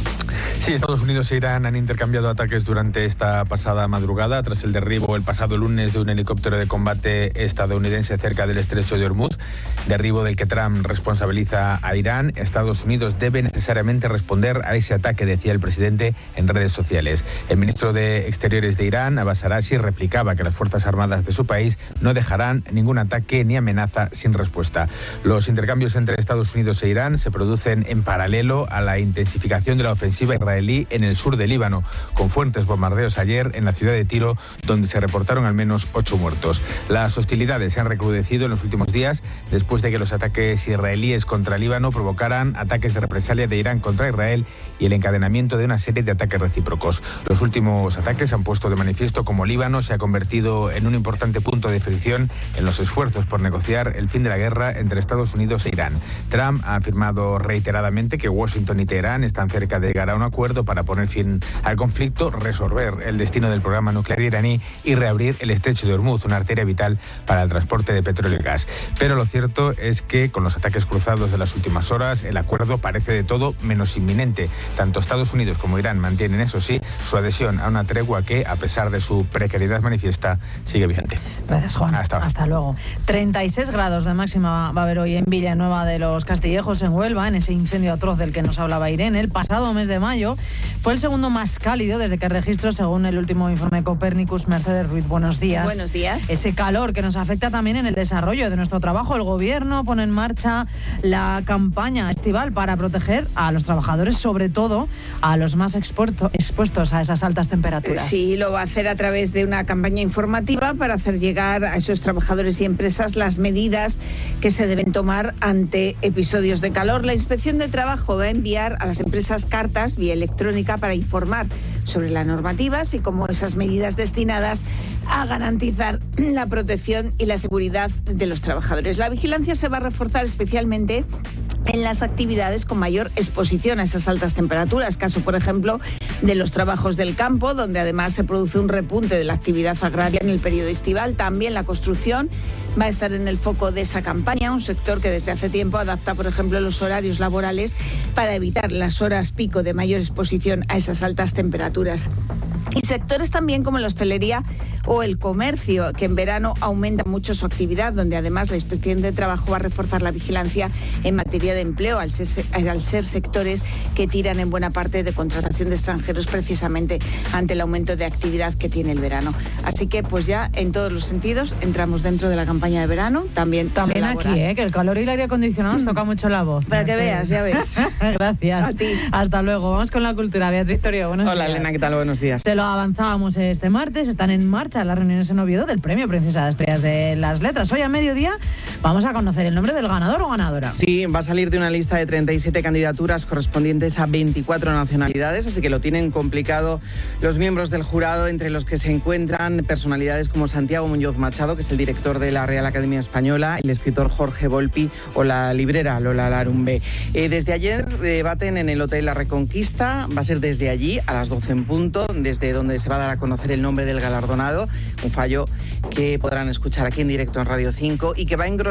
Sí, Estados Unidos e Irán han intercambiado ataques durante esta pasada madrugada tras el derribo el pasado lunes de un helicóptero de combate estadounidense cerca del estrecho de Hormuz, derribo del que Trump responsabiliza a Irán. Estados Unidos debe necesariamente responder a ese ataque, decía el presidente en redes sociales. El ministro de Exteriores de Irán, Abbas Araghchi, replicaba que las Fuerzas Armadas de su país no dejarán ningún ataque ni amenaza sin respuesta. Los intercambios entre Estados Unidos e Irán se producen en paralelo a la intensificación de la ofensiva israelí en el sur del Líbano, con fuertes bombardeos ayer en la ciudad de Tiro, donde se reportaron al menos ocho muertos. Las hostilidades se han recrudecido en los últimos días después de que los ataques israelíes contra Líbano provocaran ataques de represalia de Irán contra Israel y el encadenamiento de una serie de ataques recíprocos. Los últimos ataques han puesto de manifiesto cómo Líbano se ha convertido en un importante punto de fricción en los esfuerzos por negociar el fin de la guerra entre Estados Unidos e Irán. Trump ha afirmado reiteradamente que Washington y Teherán están cerca de llegar a un acuerdo para poner fin al conflicto, resolver el destino del programa nuclear iraní y reabrir el estrecho de Hormuz, una arteria vital para el transporte de petróleo y gas. Pero lo cierto es que con los ataques cruzados de las últimas horas, el acuerdo parece de todo menos inminente. Tanto Estados Unidos como Irán mantienen, eso sí, su adhesión a una tregua que, a pesar de su precariedad manifiesta, sigue vigente. Gracias, Juan. Hasta, Hasta luego. treinta y seis grados de máxima va a haber hoy en Villanueva de los Castillejos, en Huelva, en ese incendio atroz del que nos hablaba Irene. El pasado mes de mayo fue el segundo más cálido desde que registró, según el último informe Copernicus. Mercedes Ruiz, buenos días. Buenos días. Ese calor que nos afecta también en el desarrollo de nuestro trabajo. El gobierno pone en marcha la campaña estival para proteger a los trabajadores, sobre todo a los más expuesto, expuestos a esas altas temperaturas. Sí, lo va a hacer a través de una campaña informativa para hacer llegar a esos trabajadores y empresas las medidas que se deben tomar ante episodios de calor. La Inspección de Trabajo va a enviar a las empresas cartas vía electrónica para informar sobre la normativa, así como esas medidas destinadas a garantizar la protección y la seguridad de los trabajadores. La vigilancia se va a reforzar especialmente en las actividades con mayor exposición a esas altas temperaturas, caso por ejemplo de los trabajos del campo, donde además se produce un repunte de la actividad agraria en el periodo estival. También la construcción va a estar en el foco de esa campaña, un sector que desde hace tiempo adapta, por ejemplo, los horarios laborales para evitar las horas pico de mayor exposición a esas altas temperaturas. Y sectores también como la hostelería o el comercio, que en verano aumenta mucho su actividad, donde además la Inspección de Trabajo va a reforzar la vigilancia en materia de empleo, al ser, al ser sectores que tiran en buena parte de contratación de extranjeros precisamente ante el aumento de actividad que tiene el verano. Así que pues ya en todos los sentidos entramos dentro de la campaña de verano, también También aquí, ¿eh? Que el calor y el aire acondicionado nos toca mucho la voz. Para que veas, ya ves. Gracias. A ti. Hasta luego. Vamos con la cultura. Beatriz Torio, buenos Hola, días. Elena, ¿qué tal? Buenos días. Se lo avanzábamos este martes, están en marcha las reuniones en Oviedo del Premio Princesa de Asturias de las Letras. Hoy a mediodía vamos a conocer el nombre del ganador o ganadora. Sí, va a salir de una lista de treinta y siete candidaturas correspondientes a veinticuatro nacionalidades, así que lo tienen complicado los miembros del jurado, entre los que se encuentran personalidades como Santiago Muñoz Machado, que es el director de la Real Academia Española, el escritor Jorge Volpi o la librera Lola Larumbe. Eh, desde ayer debaten en el Hotel La Reconquista, va a ser desde allí a las doce en punto, desde donde se va a dar a conocer el nombre del galardonado, un fallo que podrán escuchar aquí en directo en Radio cinco y que va a engrosar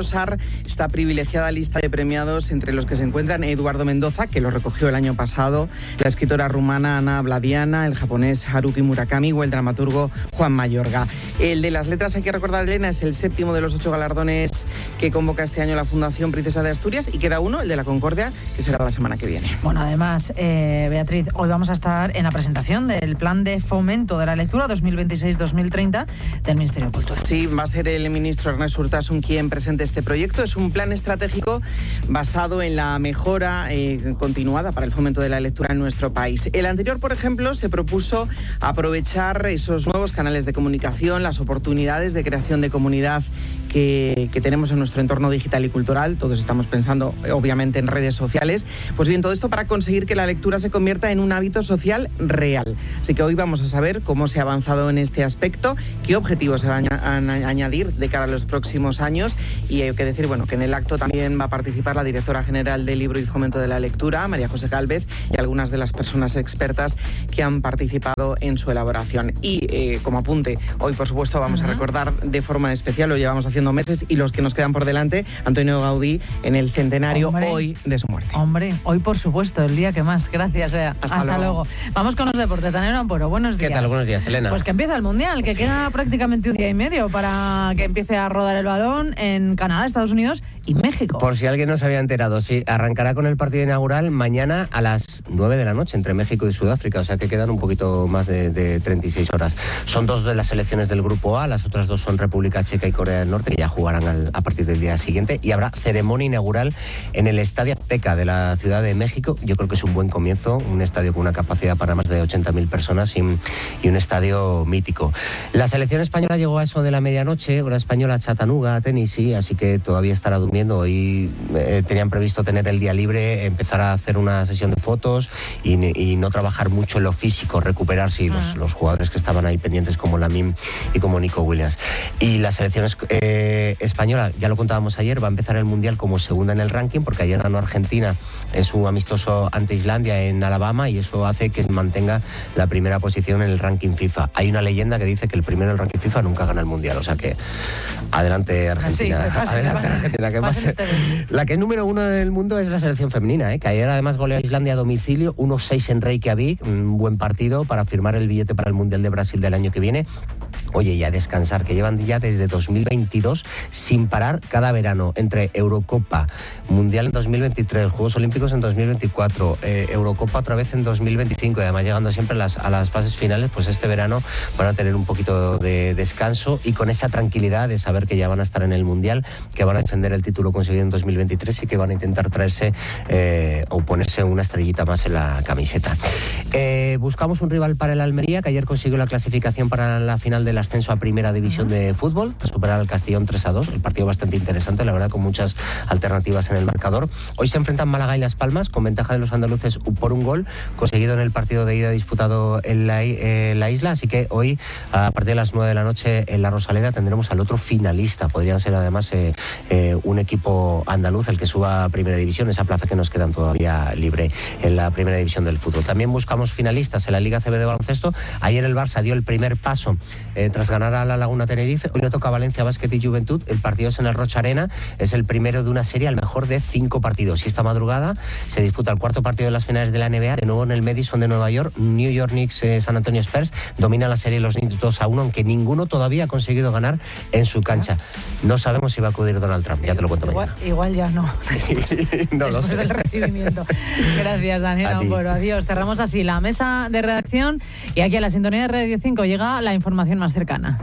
desglosar esta privilegiada lista de premiados entre los que se encuentran Eduardo Mendoza, que lo recogió el año pasado, la escritora rumana Ana Vladiana, el japonés Haruki Murakami o el dramaturgo Juan Mayorga. El de las letras, hay que recordar, Elena, es el séptimo de los ocho galardones que convoca este año la Fundación Princesa de Asturias, y queda uno, el de la Concordia, que será la semana que viene. Bueno, además, eh, Beatriz, hoy vamos a estar en la presentación del Plan de Fomento de la Lectura dos mil veintiséis dos mil treinta del Ministerio de Cultura. Sí, va a ser el ministro Ernest Urtasun quien presente este proyecto. Es un plan estratégico basado en la mejora eh, continuada para el fomento de la lectura en nuestro país. El anterior, por ejemplo, se propuso aprovechar esos nuevos canales de comunicación, las oportunidades de creación de comunidad Que, que tenemos en nuestro entorno digital y cultural. Todos estamos pensando, obviamente, en redes sociales. Pues bien, todo esto para conseguir que la lectura se convierta en un hábito social real. Así que hoy vamos a saber cómo se ha avanzado en este aspecto, qué objetivos se van a, a añadir de cara a los próximos años, y hay que decir, bueno, que en el acto también va a participar la directora general del Libro y Fomento de la Lectura, María José Gálvez, y algunas de las personas expertas que han participado en su elaboración. Y eh, como apunte, hoy, por supuesto, vamos uh-huh. a recordar de forma especial, lo llevamos haciendo meses y los que nos quedan por delante, Antonio Gaudí, en el centenario Hombre. hoy de su muerte. Hombre, hoy por supuesto, el día que más. Gracias, Bea. Hasta, Hasta luego. luego. Vamos con los deportes. Daniel Amporo, buenos días. ¿Qué tal? Buenos días, Elena. Pues que empieza el Mundial, que queda prácticamente un día y medio para que empiece a rodar el balón en Canadá, Estados Unidos y México. Por si alguien no se había enterado, sí, arrancará con el partido inaugural mañana a las nueve de la noche entre México y Sudáfrica, o sea que quedan un poquito más de, de treinta y seis horas. Son dos de las selecciones del Grupo A, las otras dos son República Checa y Corea del Norte, que ya jugarán al, a partir del día siguiente, y habrá ceremonia inaugural en el Estadio Azteca de la Ciudad de México. Yo creo que es un buen comienzo, un estadio con una capacidad para más de ochenta mil personas y, y un estadio mítico. La selección española llegó a eso de la medianoche, hora española, Chattanooga, Tennessee, así que todavía estará durmiendo. Hoy eh, tenían previsto tener el día libre, empezar a hacer una sesión de fotos y, y no trabajar mucho en lo físico, recuperarse, y los, ah. los jugadores que estaban ahí pendientes como Lamine y como Nico Williams. Y la selección eh, española, ya lo contábamos ayer, va a empezar el Mundial como segunda en el ranking, porque ayer ganó Argentina en su amistoso ante Islandia en Alabama, y eso hace que mantenga la primera posición en el ranking FIFA. Hay una leyenda que dice que el primero en el ranking FIFA nunca gana el Mundial, o sea que adelante Argentina. Sí, pasen, adelante pasen, Argentina, que pase. La que es número uno del mundo es la selección femenina, ¿eh? que ayer además goleó a Islandia a domicilio, uno seis en Reykjavik, un buen partido para firmar el billete para el Mundial de Brasil del año que viene. Oye, y a descansar, que llevan ya desde dos mil veintidós sin parar cada verano, entre Eurocopa, Mundial en dos mil veintitrés, Juegos Olímpicos en dos mil veinticuatro, eh, Eurocopa otra vez en dos mil veinticinco, y además llegando siempre a las, a las fases finales, pues este verano van a tener un poquito de descanso y con esa tranquilidad de saber que ya van a estar en el Mundial, que van a defender el título conseguido en dos mil veintitrés y que van a intentar traerse eh, o ponerse una estrellita más en la camiseta. Eh, buscamos un rival para el Almería, que ayer consiguió la clasificación para la final de la ascenso a Primera División de Fútbol, tras superar al Castellón tres a dos, el partido bastante interesante, la verdad, con muchas alternativas en el marcador. Hoy se enfrentan Málaga y Las Palmas, con ventaja de los andaluces por un gol, conseguido en el partido de ida disputado en la, eh, la isla, así que hoy, a partir de las nueve de la noche, en la Rosaleda, tendremos al otro finalista, podrían ser además eh, eh, un equipo andaluz el que suba a Primera División, esa plaza que nos quedan todavía libre en la Primera División del fútbol. También buscamos finalistas en la Liga C B de baloncesto. Ayer el Barça dio el primer paso eh, tras ganar a la Laguna Tenerife. Hoy le toca a Valencia Básquet y Juventud. El partido es en el Rocha Arena. Es el primero de una serie al mejor de cinco partidos. Y esta madrugada se disputa el cuarto partido de las finales de la N B A. De nuevo en el Madison de Nueva York. New York Knicks, eh, San Antonio Spurs. Domina la serie los Knicks dos a uno, aunque ninguno todavía ha conseguido ganar en su cancha. No sabemos si va a acudir Donald Trump. Ya te lo cuento igual, mañana. Igual ya no. Sí, no lo sé. Del recibimiento. Gracias, Daniel Amporo. Adiós. Cerramos así la mesa de redacción y aquí a la sintonía de Radio cinco llega la información más cercana.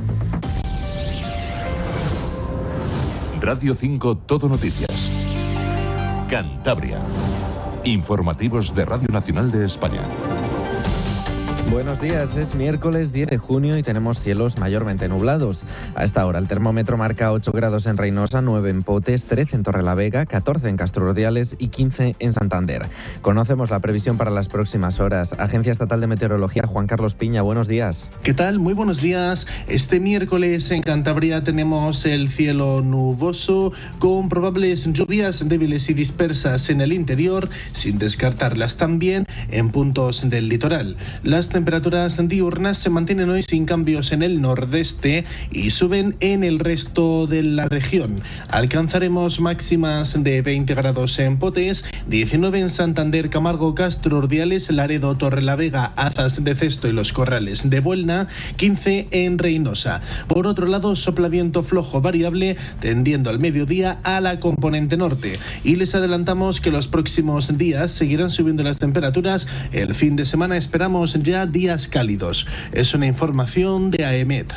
Radio cinco Todo Noticias. Cantabria. Informativos de Radio Nacional de España. Buenos días, es miércoles diez de junio y tenemos cielos mayormente nublados. A esta hora el termómetro marca ocho grados en Reynosa, nueve en Potes, trece en Torrelavega, catorce en Castro Urdiales y quince en Santander. Conocemos la previsión para las próximas horas. Agencia Estatal de Meteorología, Juan Carlos Piña, buenos días. ¿Qué tal? Muy buenos días. Este miércoles en Cantabria tenemos el cielo nuboso con probables lluvias débiles y dispersas en el interior, sin descartarlas también en puntos del litoral. Las temperaturas temperaturas diurnas se mantienen hoy sin cambios en el nordeste y suben en el resto de la región. Alcanzaremos máximas de veinte grados en Potes, diecinueve en Santander, Camargo, Castro, Urdiales, Laredo, Torrelavega, Azas de Cesto y Los Corrales de Buelna, quince en Reynosa. Por otro lado, sopla viento flojo variable tendiendo al mediodía a la componente norte. Y les adelantamos que los próximos días seguirán subiendo las temperaturas. El fin de semana esperamos ya días cálidos. Es una información de AEMET.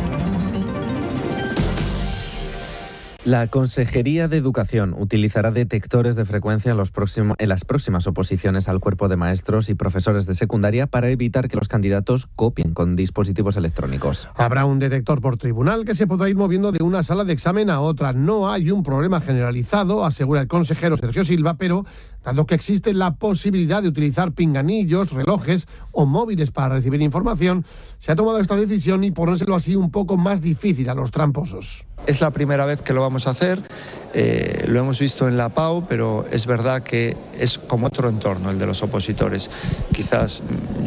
La Consejería de Educación utilizará detectores de frecuencia en, los próximos, en las próximas oposiciones al cuerpo de maestros y profesores de secundaria para evitar que los candidatos copien con dispositivos electrónicos. Habrá un detector por tribunal que se podrá ir moviendo de una sala de examen a otra. No hay un problema generalizado, asegura el consejero Sergio Silva, pero dado que existe la posibilidad de utilizar pinganillos, relojes o móviles para recibir información, se ha tomado esta decisión y ponérselo así un poco más difícil a los tramposos. Es la primera vez que lo vamos a hacer, eh, lo hemos visto en la PAU, pero es verdad que es como otro entorno el de los opositores. Quizás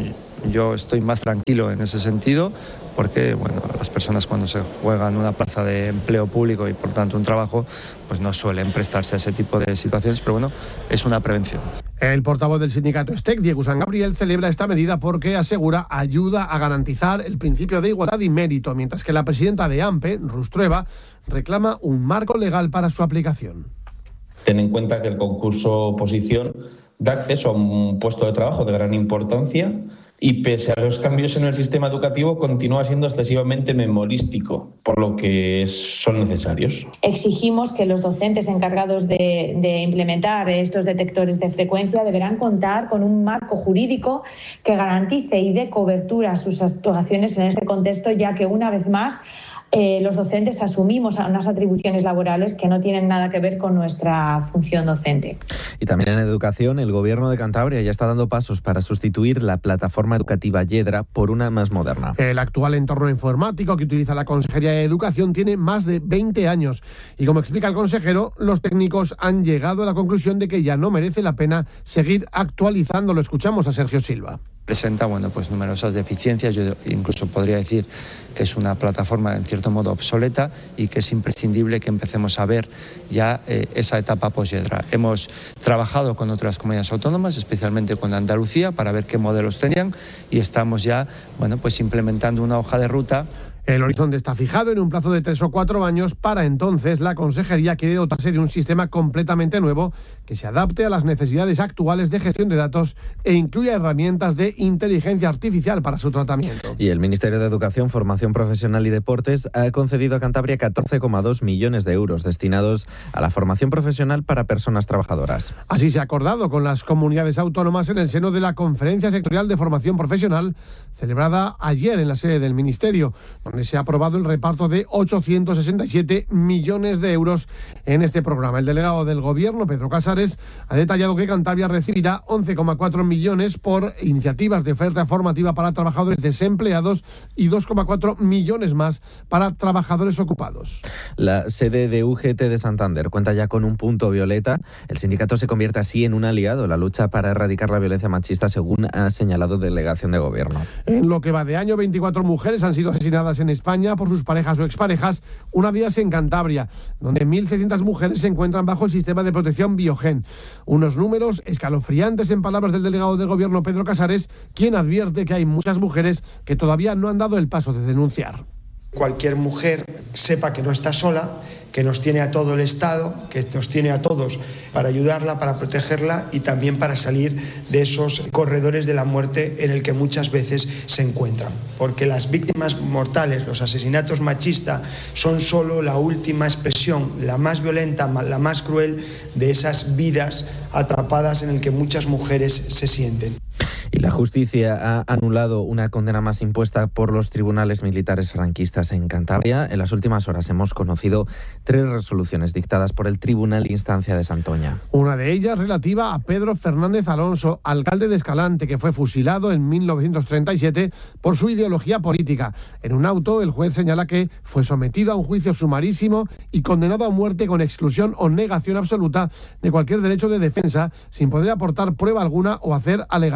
yo estoy más tranquilo en ese sentido, porque bueno, las personas cuando se juegan una plaza de empleo público y por tanto un trabajo, pues no suelen prestarse a ese tipo de situaciones, pero bueno, es una prevención. El portavoz del sindicato STEC, Diego San Gabriel, celebra esta medida porque asegura ayuda a garantizar el principio de igualdad y mérito, mientras que la presidenta de AMPE, Rustrueva, reclama un marco legal para su aplicación. Ten en cuenta que el concurso oposición da acceso a un puesto de trabajo de gran importancia y pese a los cambios en el sistema educativo continúa siendo excesivamente memorístico, por lo que son necesarios. Exigimos que los docentes encargados de, de implementar estos detectores de frecuencia deberán contar con un marco jurídico que garantice y dé cobertura a sus actuaciones en este contexto, ya que una vez más Eh, los docentes asumimos unas atribuciones laborales que no tienen nada que ver con nuestra función docente. Y también en educación, el Gobierno de Cantabria ya está dando pasos para sustituir la plataforma educativa Yedra por una más moderna. El actual entorno informático que utiliza la Consejería de Educación tiene más de veinte años y, como explica el consejero, los técnicos han llegado a la conclusión de que ya no merece la pena seguir actualizándolo. Escuchamos a Sergio Silva. Presenta bueno, pues numerosas deficiencias, yo incluso podría decir que es una plataforma en cierto modo obsoleta y que es imprescindible que empecemos a ver ya eh, esa etapa post-Yedra. Hemos trabajado con otras comunidades autónomas, especialmente con Andalucía, para ver qué modelos tenían y estamos ya bueno, pues implementando una hoja de ruta. El horizonte está fijado en un plazo de tres o cuatro años. Para entonces, la Consejería quiere dotarse de un sistema completamente nuevo que se adapte a las necesidades actuales de gestión de datos e incluya herramientas de inteligencia artificial para su tratamiento. Y el Ministerio de Educación, Formación Profesional y Deportes ha concedido a Cantabria catorce coma dos millones de euros destinados a la formación profesional para personas trabajadoras. Así se ha acordado con las comunidades autónomas en el seno de la Conferencia Sectorial de Formación Profesional, celebrada ayer en la sede del Ministerio, donde se ha aprobado el reparto de ochocientos sesenta y siete millones de euros en este programa. El delegado del Gobierno, Pedro Casares, ha detallado que Cantabria recibirá once coma cuatro millones por iniciativas de oferta formativa para trabajadores desempleados y dos coma cuatro millones más para trabajadores ocupados. La sede de U G T de Santander cuenta ya con un punto violeta. El sindicato se convierte así en un aliado en la lucha para erradicar la violencia machista, según ha señalado Delegación de Gobierno. En lo que va de año, veinticuatro mujeres han sido asesinadas en España por sus parejas o exparejas, una de ellas en Cantabria, donde mil seiscientas mujeres se encuentran bajo el sistema de protección Biogen. Unos números escalofriantes, en palabras del delegado de Gobierno Pedro Casares, quien advierte que hay muchas mujeres que todavía no han dado el paso de denunciar. Cualquier mujer sepa que no está sola, que nos tiene a todo el Estado, que nos tiene a todos para ayudarla, para protegerla y también para salir de esos corredores de la muerte en el que muchas veces se encuentran. Porque las víctimas mortales, los asesinatos machistas, son solo la última expresión, la más violenta, la más cruel de esas vidas atrapadas en el que muchas mujeres se sienten. Y la justicia ha anulado una condena más impuesta por los tribunales militares franquistas en Cantabria. En las últimas horas hemos conocido tres resoluciones dictadas por el Tribunal de Instancia de Santoña. Una de ellas relativa a Pedro Fernández Alonso, alcalde de Escalante, que fue fusilado en mil novecientos treinta y siete por su ideología política. En un auto, el juez señala que fue sometido a un juicio sumarísimo y condenado a muerte con exclusión o negación absoluta de cualquier derecho de defensa, sin poder aportar prueba alguna o hacer alegaciones.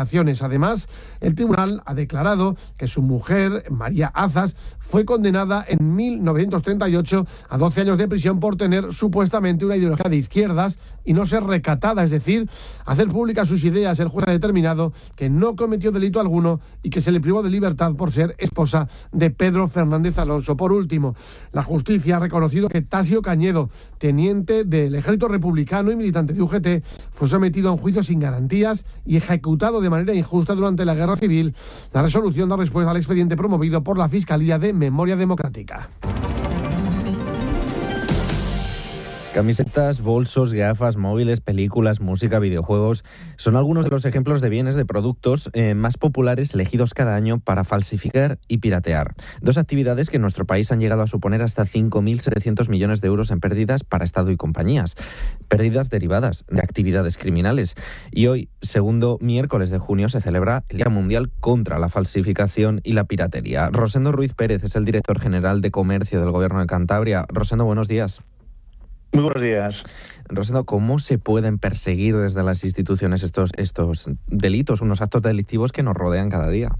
Además, el tribunal ha declarado que su mujer, María Azas, fue condenada en mil novecientos treinta y ocho a doce años de prisión por tener supuestamente una ideología de izquierdas y no ser recatada, es decir, hacer públicas sus ideas. El juez ha determinado que no cometió delito alguno y que se le privó de libertad por ser esposa de Pedro Fernández Alonso. Por último, la justicia ha reconocido que Tasio Cañedo, teniente del Ejército Republicano y militante de U G T, fue sometido a un juicio sin garantías y ejecutado de manera injusta durante la Guerra Civil. La resolución da respuesta al expediente promovido por la Fiscalía de Memoria Democrática. Camisetas, bolsos, gafas, móviles, películas, música, videojuegos son algunos de los ejemplos de bienes de productos eh, más populares elegidos cada año para falsificar y piratear. Dos actividades que en nuestro país han llegado a suponer hasta cinco mil setecientos millones de euros en pérdidas para Estado y compañías. Pérdidas derivadas de actividades criminales. Y hoy, segundo miércoles de junio, se celebra el Día Mundial contra la Falsificación y la Piratería. Rosendo Ruiz Pérez es el director general de Comercio del Gobierno de Cantabria. Rosendo, buenos días. Muy buenos días. Rosendo, ¿cómo se pueden perseguir desde las instituciones estos, estos delitos, unos actos delictivos que nos rodean cada día?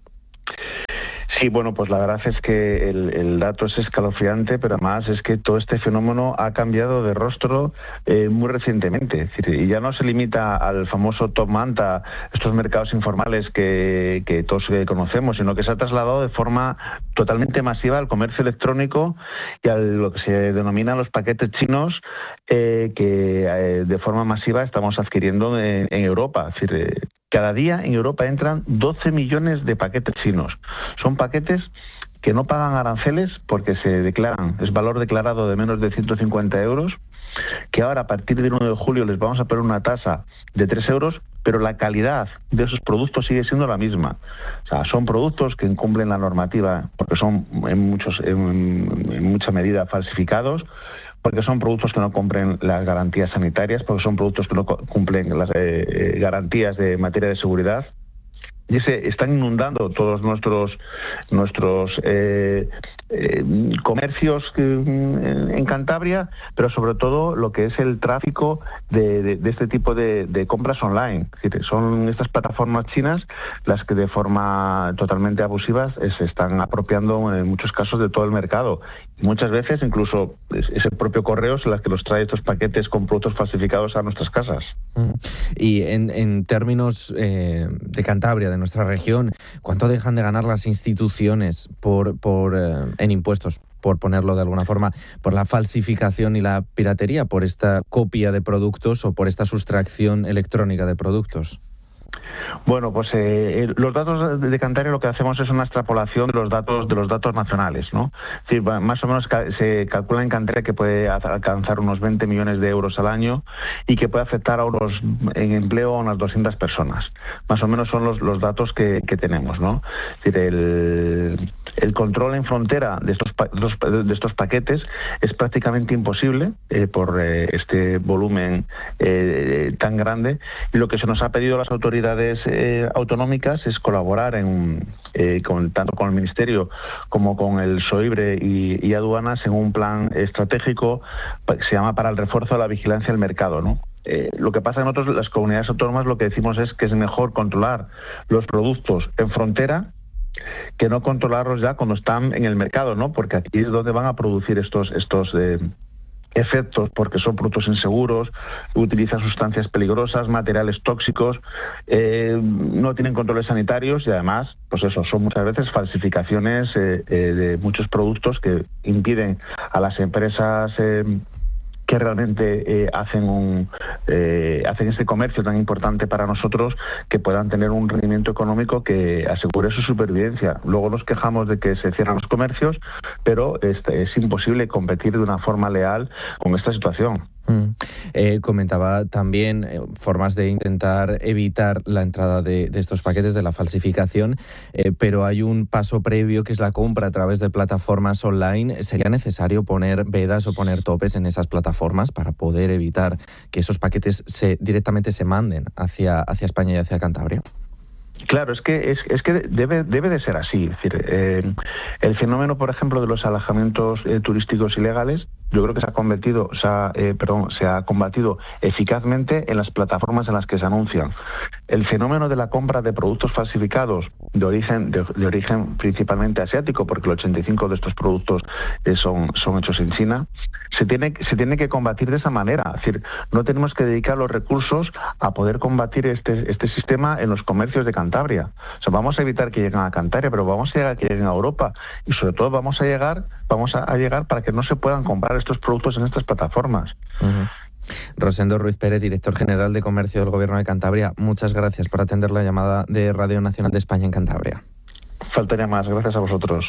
Sí, bueno, pues la verdad es que el, el dato es escalofriante, pero además es que todo este fenómeno ha cambiado de rostro eh, muy recientemente. Es decir, y ya no se limita al famoso top manta, estos mercados informales que, que todos conocemos, sino que se ha trasladado de forma totalmente masiva al comercio electrónico y a lo que se denomina los paquetes chinos, eh, que eh, de forma masiva estamos adquiriendo en, en Europa. Es decir, eh, cada día en Europa entran doce millones de paquetes chinos. Son paquetes que no pagan aranceles porque se declaran, es valor declarado de menos de ciento cincuenta euros, que ahora a partir del uno de julio les vamos a poner una tasa de tres euros, pero la calidad de esos productos sigue siendo la misma. O sea, son productos que incumplen la normativa porque son en, muchos, en, en mucha medida falsificados, porque son productos que no cumplen las garantías sanitarias, porque son productos que no cumplen las eh, garantías de materia de seguridad. Y se están inundando todos nuestros nuestros eh, eh, comercios en, en Cantabria, pero sobre todo lo que es el tráfico de, de, de este tipo de, de compras online. Es decir, son estas plataformas chinas las que de forma totalmente abusiva se están apropiando en muchos casos de todo el mercado. Y muchas veces incluso es, es el propio Correos las que nos trae estos paquetes con productos falsificados a nuestras casas. Y en, en términos eh, de Cantabria, de nuestra región, ¿cuánto dejan de ganar las instituciones por, por eh, en impuestos, por ponerlo de alguna forma, por la falsificación y la piratería, por esta copia de productos o por esta sustracción electrónica de productos? Bueno, pues eh, los datos de Cantabria lo que hacemos es una extrapolación de los datos de los datos nacionales, ¿no? Es decir, más o menos se calcula en Cantabria que puede alcanzar unos veinte millones de euros al año y que puede afectar a unos en empleo a unas doscientas personas. Más o menos son los, los datos que, que tenemos, ¿no? Es decir, el, el control en frontera de estos de estos paquetes es prácticamente imposible eh, por eh, este volumen eh, tan grande, y lo que se nos ha pedido a las autoridades eh, autonómicas es colaborar en, eh, con, tanto con el Ministerio como con el SOIBRE y, y aduanas en un plan estratégico que se llama para el refuerzo de la vigilancia del mercado, ¿no? Eh, lo que pasa en otras las comunidades autónomas, lo que decimos es que es mejor controlar los productos en frontera que no controlarlos ya cuando están en el mercado, ¿no? Porque aquí es donde van a producir estos estos eh, efectos, porque son productos inseguros, utilizan sustancias peligrosas, materiales tóxicos, eh, no tienen controles sanitarios y además, pues eso, son muchas veces falsificaciones eh, eh, de muchos productos que impiden a las empresas eh, que realmente eh, hacen un eh, hacen este comercio tan importante para nosotros, que puedan tener un rendimiento económico que asegure su supervivencia. Luego nos quejamos de que se cierran los comercios, pero es, es imposible competir de una forma leal con esta situación. Mm. Eh, comentaba también eh, formas de intentar evitar la entrada de, de estos paquetes, de la falsificación, eh, pero hay un paso previo que es la compra a través de plataformas online. ¿Sería necesario poner vedas o poner topes en esas plataformas para poder evitar que esos paquetes se, directamente se manden hacia, hacia España y hacia Cantabria? Claro, es que es, es que debe debe de ser así. Es decir, eh, el fenómeno, por ejemplo, de los alojamientos eh, turísticos ilegales yo creo que se ha convertido, se ha, eh, perdón, se ha combatido eficazmente en las plataformas en las que se anuncian. El fenómeno de la compra de productos falsificados de origen de, de origen principalmente asiático, porque el ochenta y cinco por ciento de estos productos eh, son, son hechos en China, se tiene, se tiene que combatir de esa manera. Es decir, no tenemos que dedicar los recursos a poder combatir este, este sistema en los comercios de Cantabria. O sea, vamos a evitar que lleguen a Cantabria, pero vamos a llegar a que lleguen a Europa. Y sobre todo vamos a llegar, vamos a, a llegar para que no se puedan comprar estos productos en estas plataformas. Uh-huh. Rosendo Ruiz Pérez, director general de Comercio del Gobierno de Cantabria, muchas gracias por atender la llamada de Radio Nacional de España en Cantabria. Faltaría más, gracias a vosotros.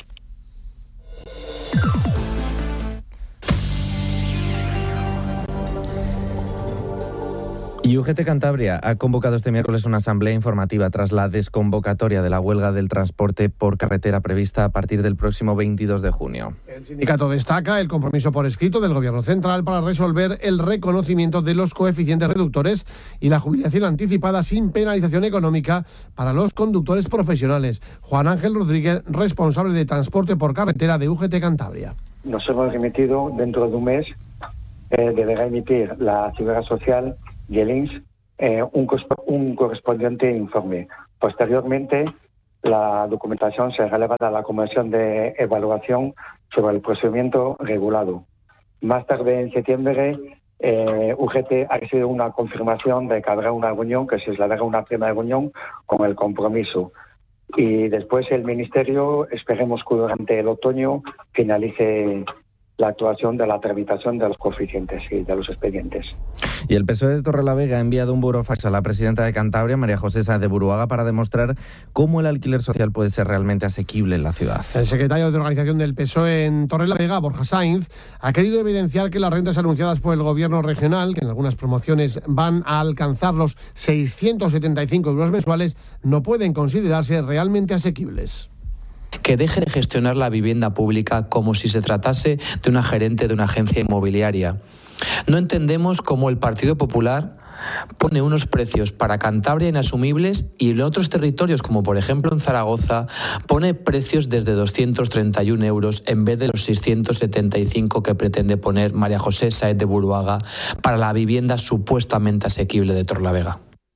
Y U G T Cantabria ha convocado este miércoles una asamblea informativa tras la desconvocatoria de la huelga del transporte por carretera prevista a partir del próximo veintidós de junio. El sindicato destaca el compromiso por escrito del Gobierno central para resolver el reconocimiento de los coeficientes reductores y la jubilación anticipada sin penalización económica para los conductores profesionales. Juan Ángel Rodríguez, responsable de transporte por carretera de U G T Cantabria. Nos hemos remitido dentro de un mes, eh, deberá emitir la Seguridad Social y el I N S eh, un, un correspondiente informe. Posteriormente, la documentación se releva a la Comisión de Evaluación sobre el procedimiento regulado. Más tarde, en septiembre, eh, U G T ha recibido una confirmación de que habrá una reunión, que se celebrará una primera reunión con el compromiso. Y después el Ministerio, esperemos que durante el otoño finalice la actuación de la tramitación de los coeficientes y de los expedientes. Y el P S O E de Torrelavega ha enviado un burofax a la presidenta de Cantabria, María José Sáenz de Buruaga, para demostrar cómo el alquiler social puede ser realmente asequible en la ciudad. El secretario de organización del P S O E en Torrelavega, Borja Sainz, ha querido evidenciar que las rentas anunciadas por el gobierno regional, que en algunas promociones van a alcanzar los seiscientos setenta y cinco euros mensuales, no pueden considerarse realmente asequibles. Que deje de gestionar la vivienda pública como si se tratase de una gerente de una agencia inmobiliaria. No entendemos cómo el Partido Popular pone unos precios para Cantabria inasumibles y en otros territorios, como por ejemplo en Zaragoza, pone precios desde doscientos treinta y un euros en vez de los seiscientos setenta y cinco que pretende poner María José Sáenz de Buruaga para la vivienda supuestamente asequible de Torrelavega.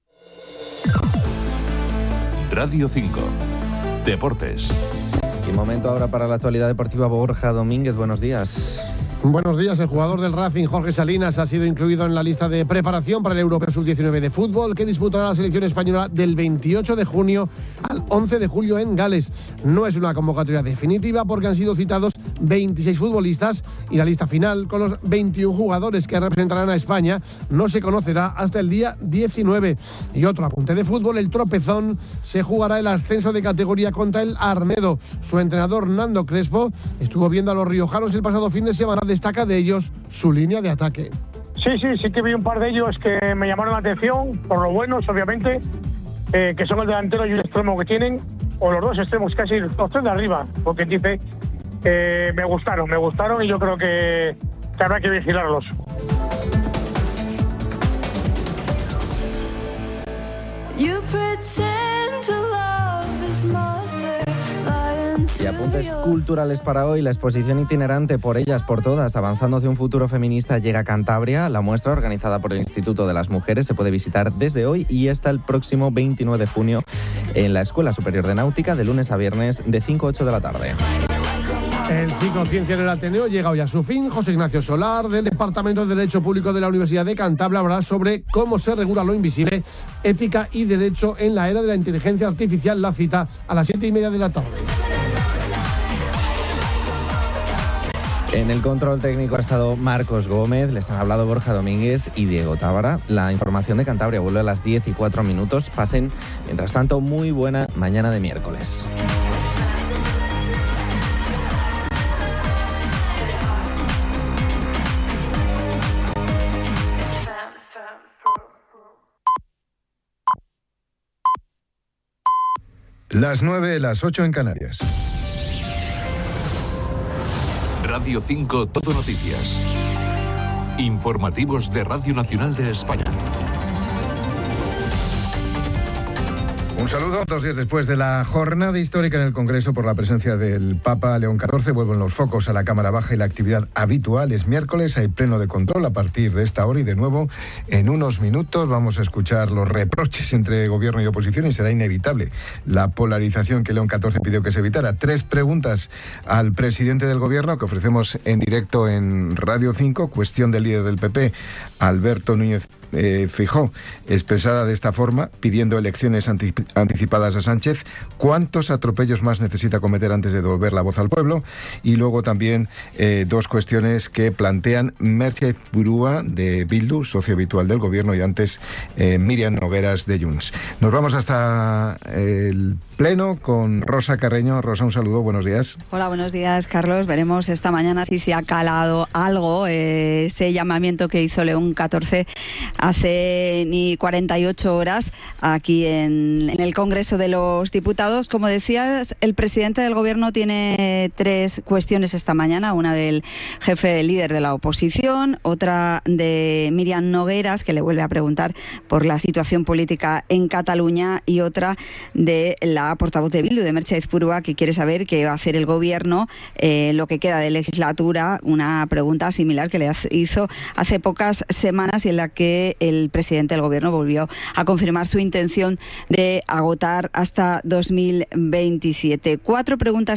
Radio cinco. Deportes. Y momento ahora para la actualidad deportiva. Borja Domínguez, buenos días. Buenos días. El jugador del Racing, Jorge Salinas, ha sido incluido en la lista de preparación para el Europeo sub diecinueve de fútbol, que disputará la selección española del veintiocho de junio al once de julio en Gales. No es una convocatoria definitiva porque han sido citados veintiséis futbolistas y la lista final, con los veintiún jugadores que representarán a España, no se conocerá hasta el día diecinueve. Y otro apunte de fútbol: el Tropezón se jugará el ascenso de categoría contra el Arnedo. Su entrenador, Nando Crespo, estuvo viendo a los riojanos el pasado fin de semana. Destaca de ellos su línea de ataque. Sí, sí, sí que vi un par de ellos que me llamaron la atención, por lo buenos, obviamente, eh, que son el delantero y el extremo que tienen, o los dos extremos, casi los tres de arriba, porque dice, eh, me gustaron, me gustaron y yo creo que, que habrá que vigilarlos. You pretend to love his mother. Y apuntes culturales para hoy. La exposición itinerante Por ellas, por todas, avanzando hacia un futuro feminista, llega a Cantabria. La muestra, organizada por el Instituto de las Mujeres, se puede visitar desde hoy y hasta el próximo veintinueve de junio en la Escuela Superior de Náutica, de lunes a viernes de cinco a ocho de la tarde. El ciclo Ciencia en el Ateneo llega hoy a su fin. José Ignacio Solar, del Departamento de Derecho Público de la Universidad de Cantabria, hablará sobre cómo se regula lo invisible, ética y derecho en la era de la inteligencia artificial. La cita a las siete y media de la tarde. En el control técnico ha estado Marcos Gómez, les han hablado Borja Domínguez y Diego Tábara. La información de Cantabria vuelve a las diez y cuatro minutos. Pasen, mientras tanto, muy buena mañana de miércoles. Las nueve, las ocho en Canarias. Radio cinco, Todo Noticias. Informativos de Radio Nacional de España. Un saludo. Dos días después de la jornada histórica en el Congreso por la presencia del Papa León catorce, vuelven los focos a la Cámara Baja y la actividad habitual. Es miércoles, hay pleno de control a partir de esta hora y de nuevo en unos minutos vamos a escuchar los reproches entre gobierno y oposición y será inevitable la polarización que León catorce pidió que se evitara. Tres preguntas al presidente del gobierno que ofrecemos en directo en Radio cinco. Cuestión del líder del P P, Alberto Núñez Eh, Feijóo, expresada de esta forma, pidiendo elecciones anti- anticipadas a Sánchez. ¿Cuántos atropellos más necesita cometer antes de devolver la voz al pueblo? Y luego también eh, dos cuestiones que plantean Merche Burúa de Bildu, socio habitual del gobierno, y antes eh, Miriam Nogueras de Junts. Nos vamos hasta eh, el pleno con Rosa Carreño. Rosa, un saludo, buenos días. Hola, buenos días, Carlos. Veremos esta mañana si se ha calado algo eh, ese llamamiento que hizo León catorce hace ni cuarenta y ocho horas aquí en, en el Congreso de los Diputados. Como decías, el presidente del Gobierno tiene tres cuestiones esta mañana, una del jefe del líder de la oposición, otra de Miriam Nogueras, que le vuelve a preguntar por la situación política en Cataluña, y otra de la portavoz de Bildu, de Merche Burúa, que quiere saber qué va a hacer el Gobierno eh, lo que queda de legislatura, una pregunta similar que le hizo hace pocas semanas y en la que el presidente del Gobierno volvió a confirmar su intención de agotar hasta dos mil veintisiete. Cuatro preguntas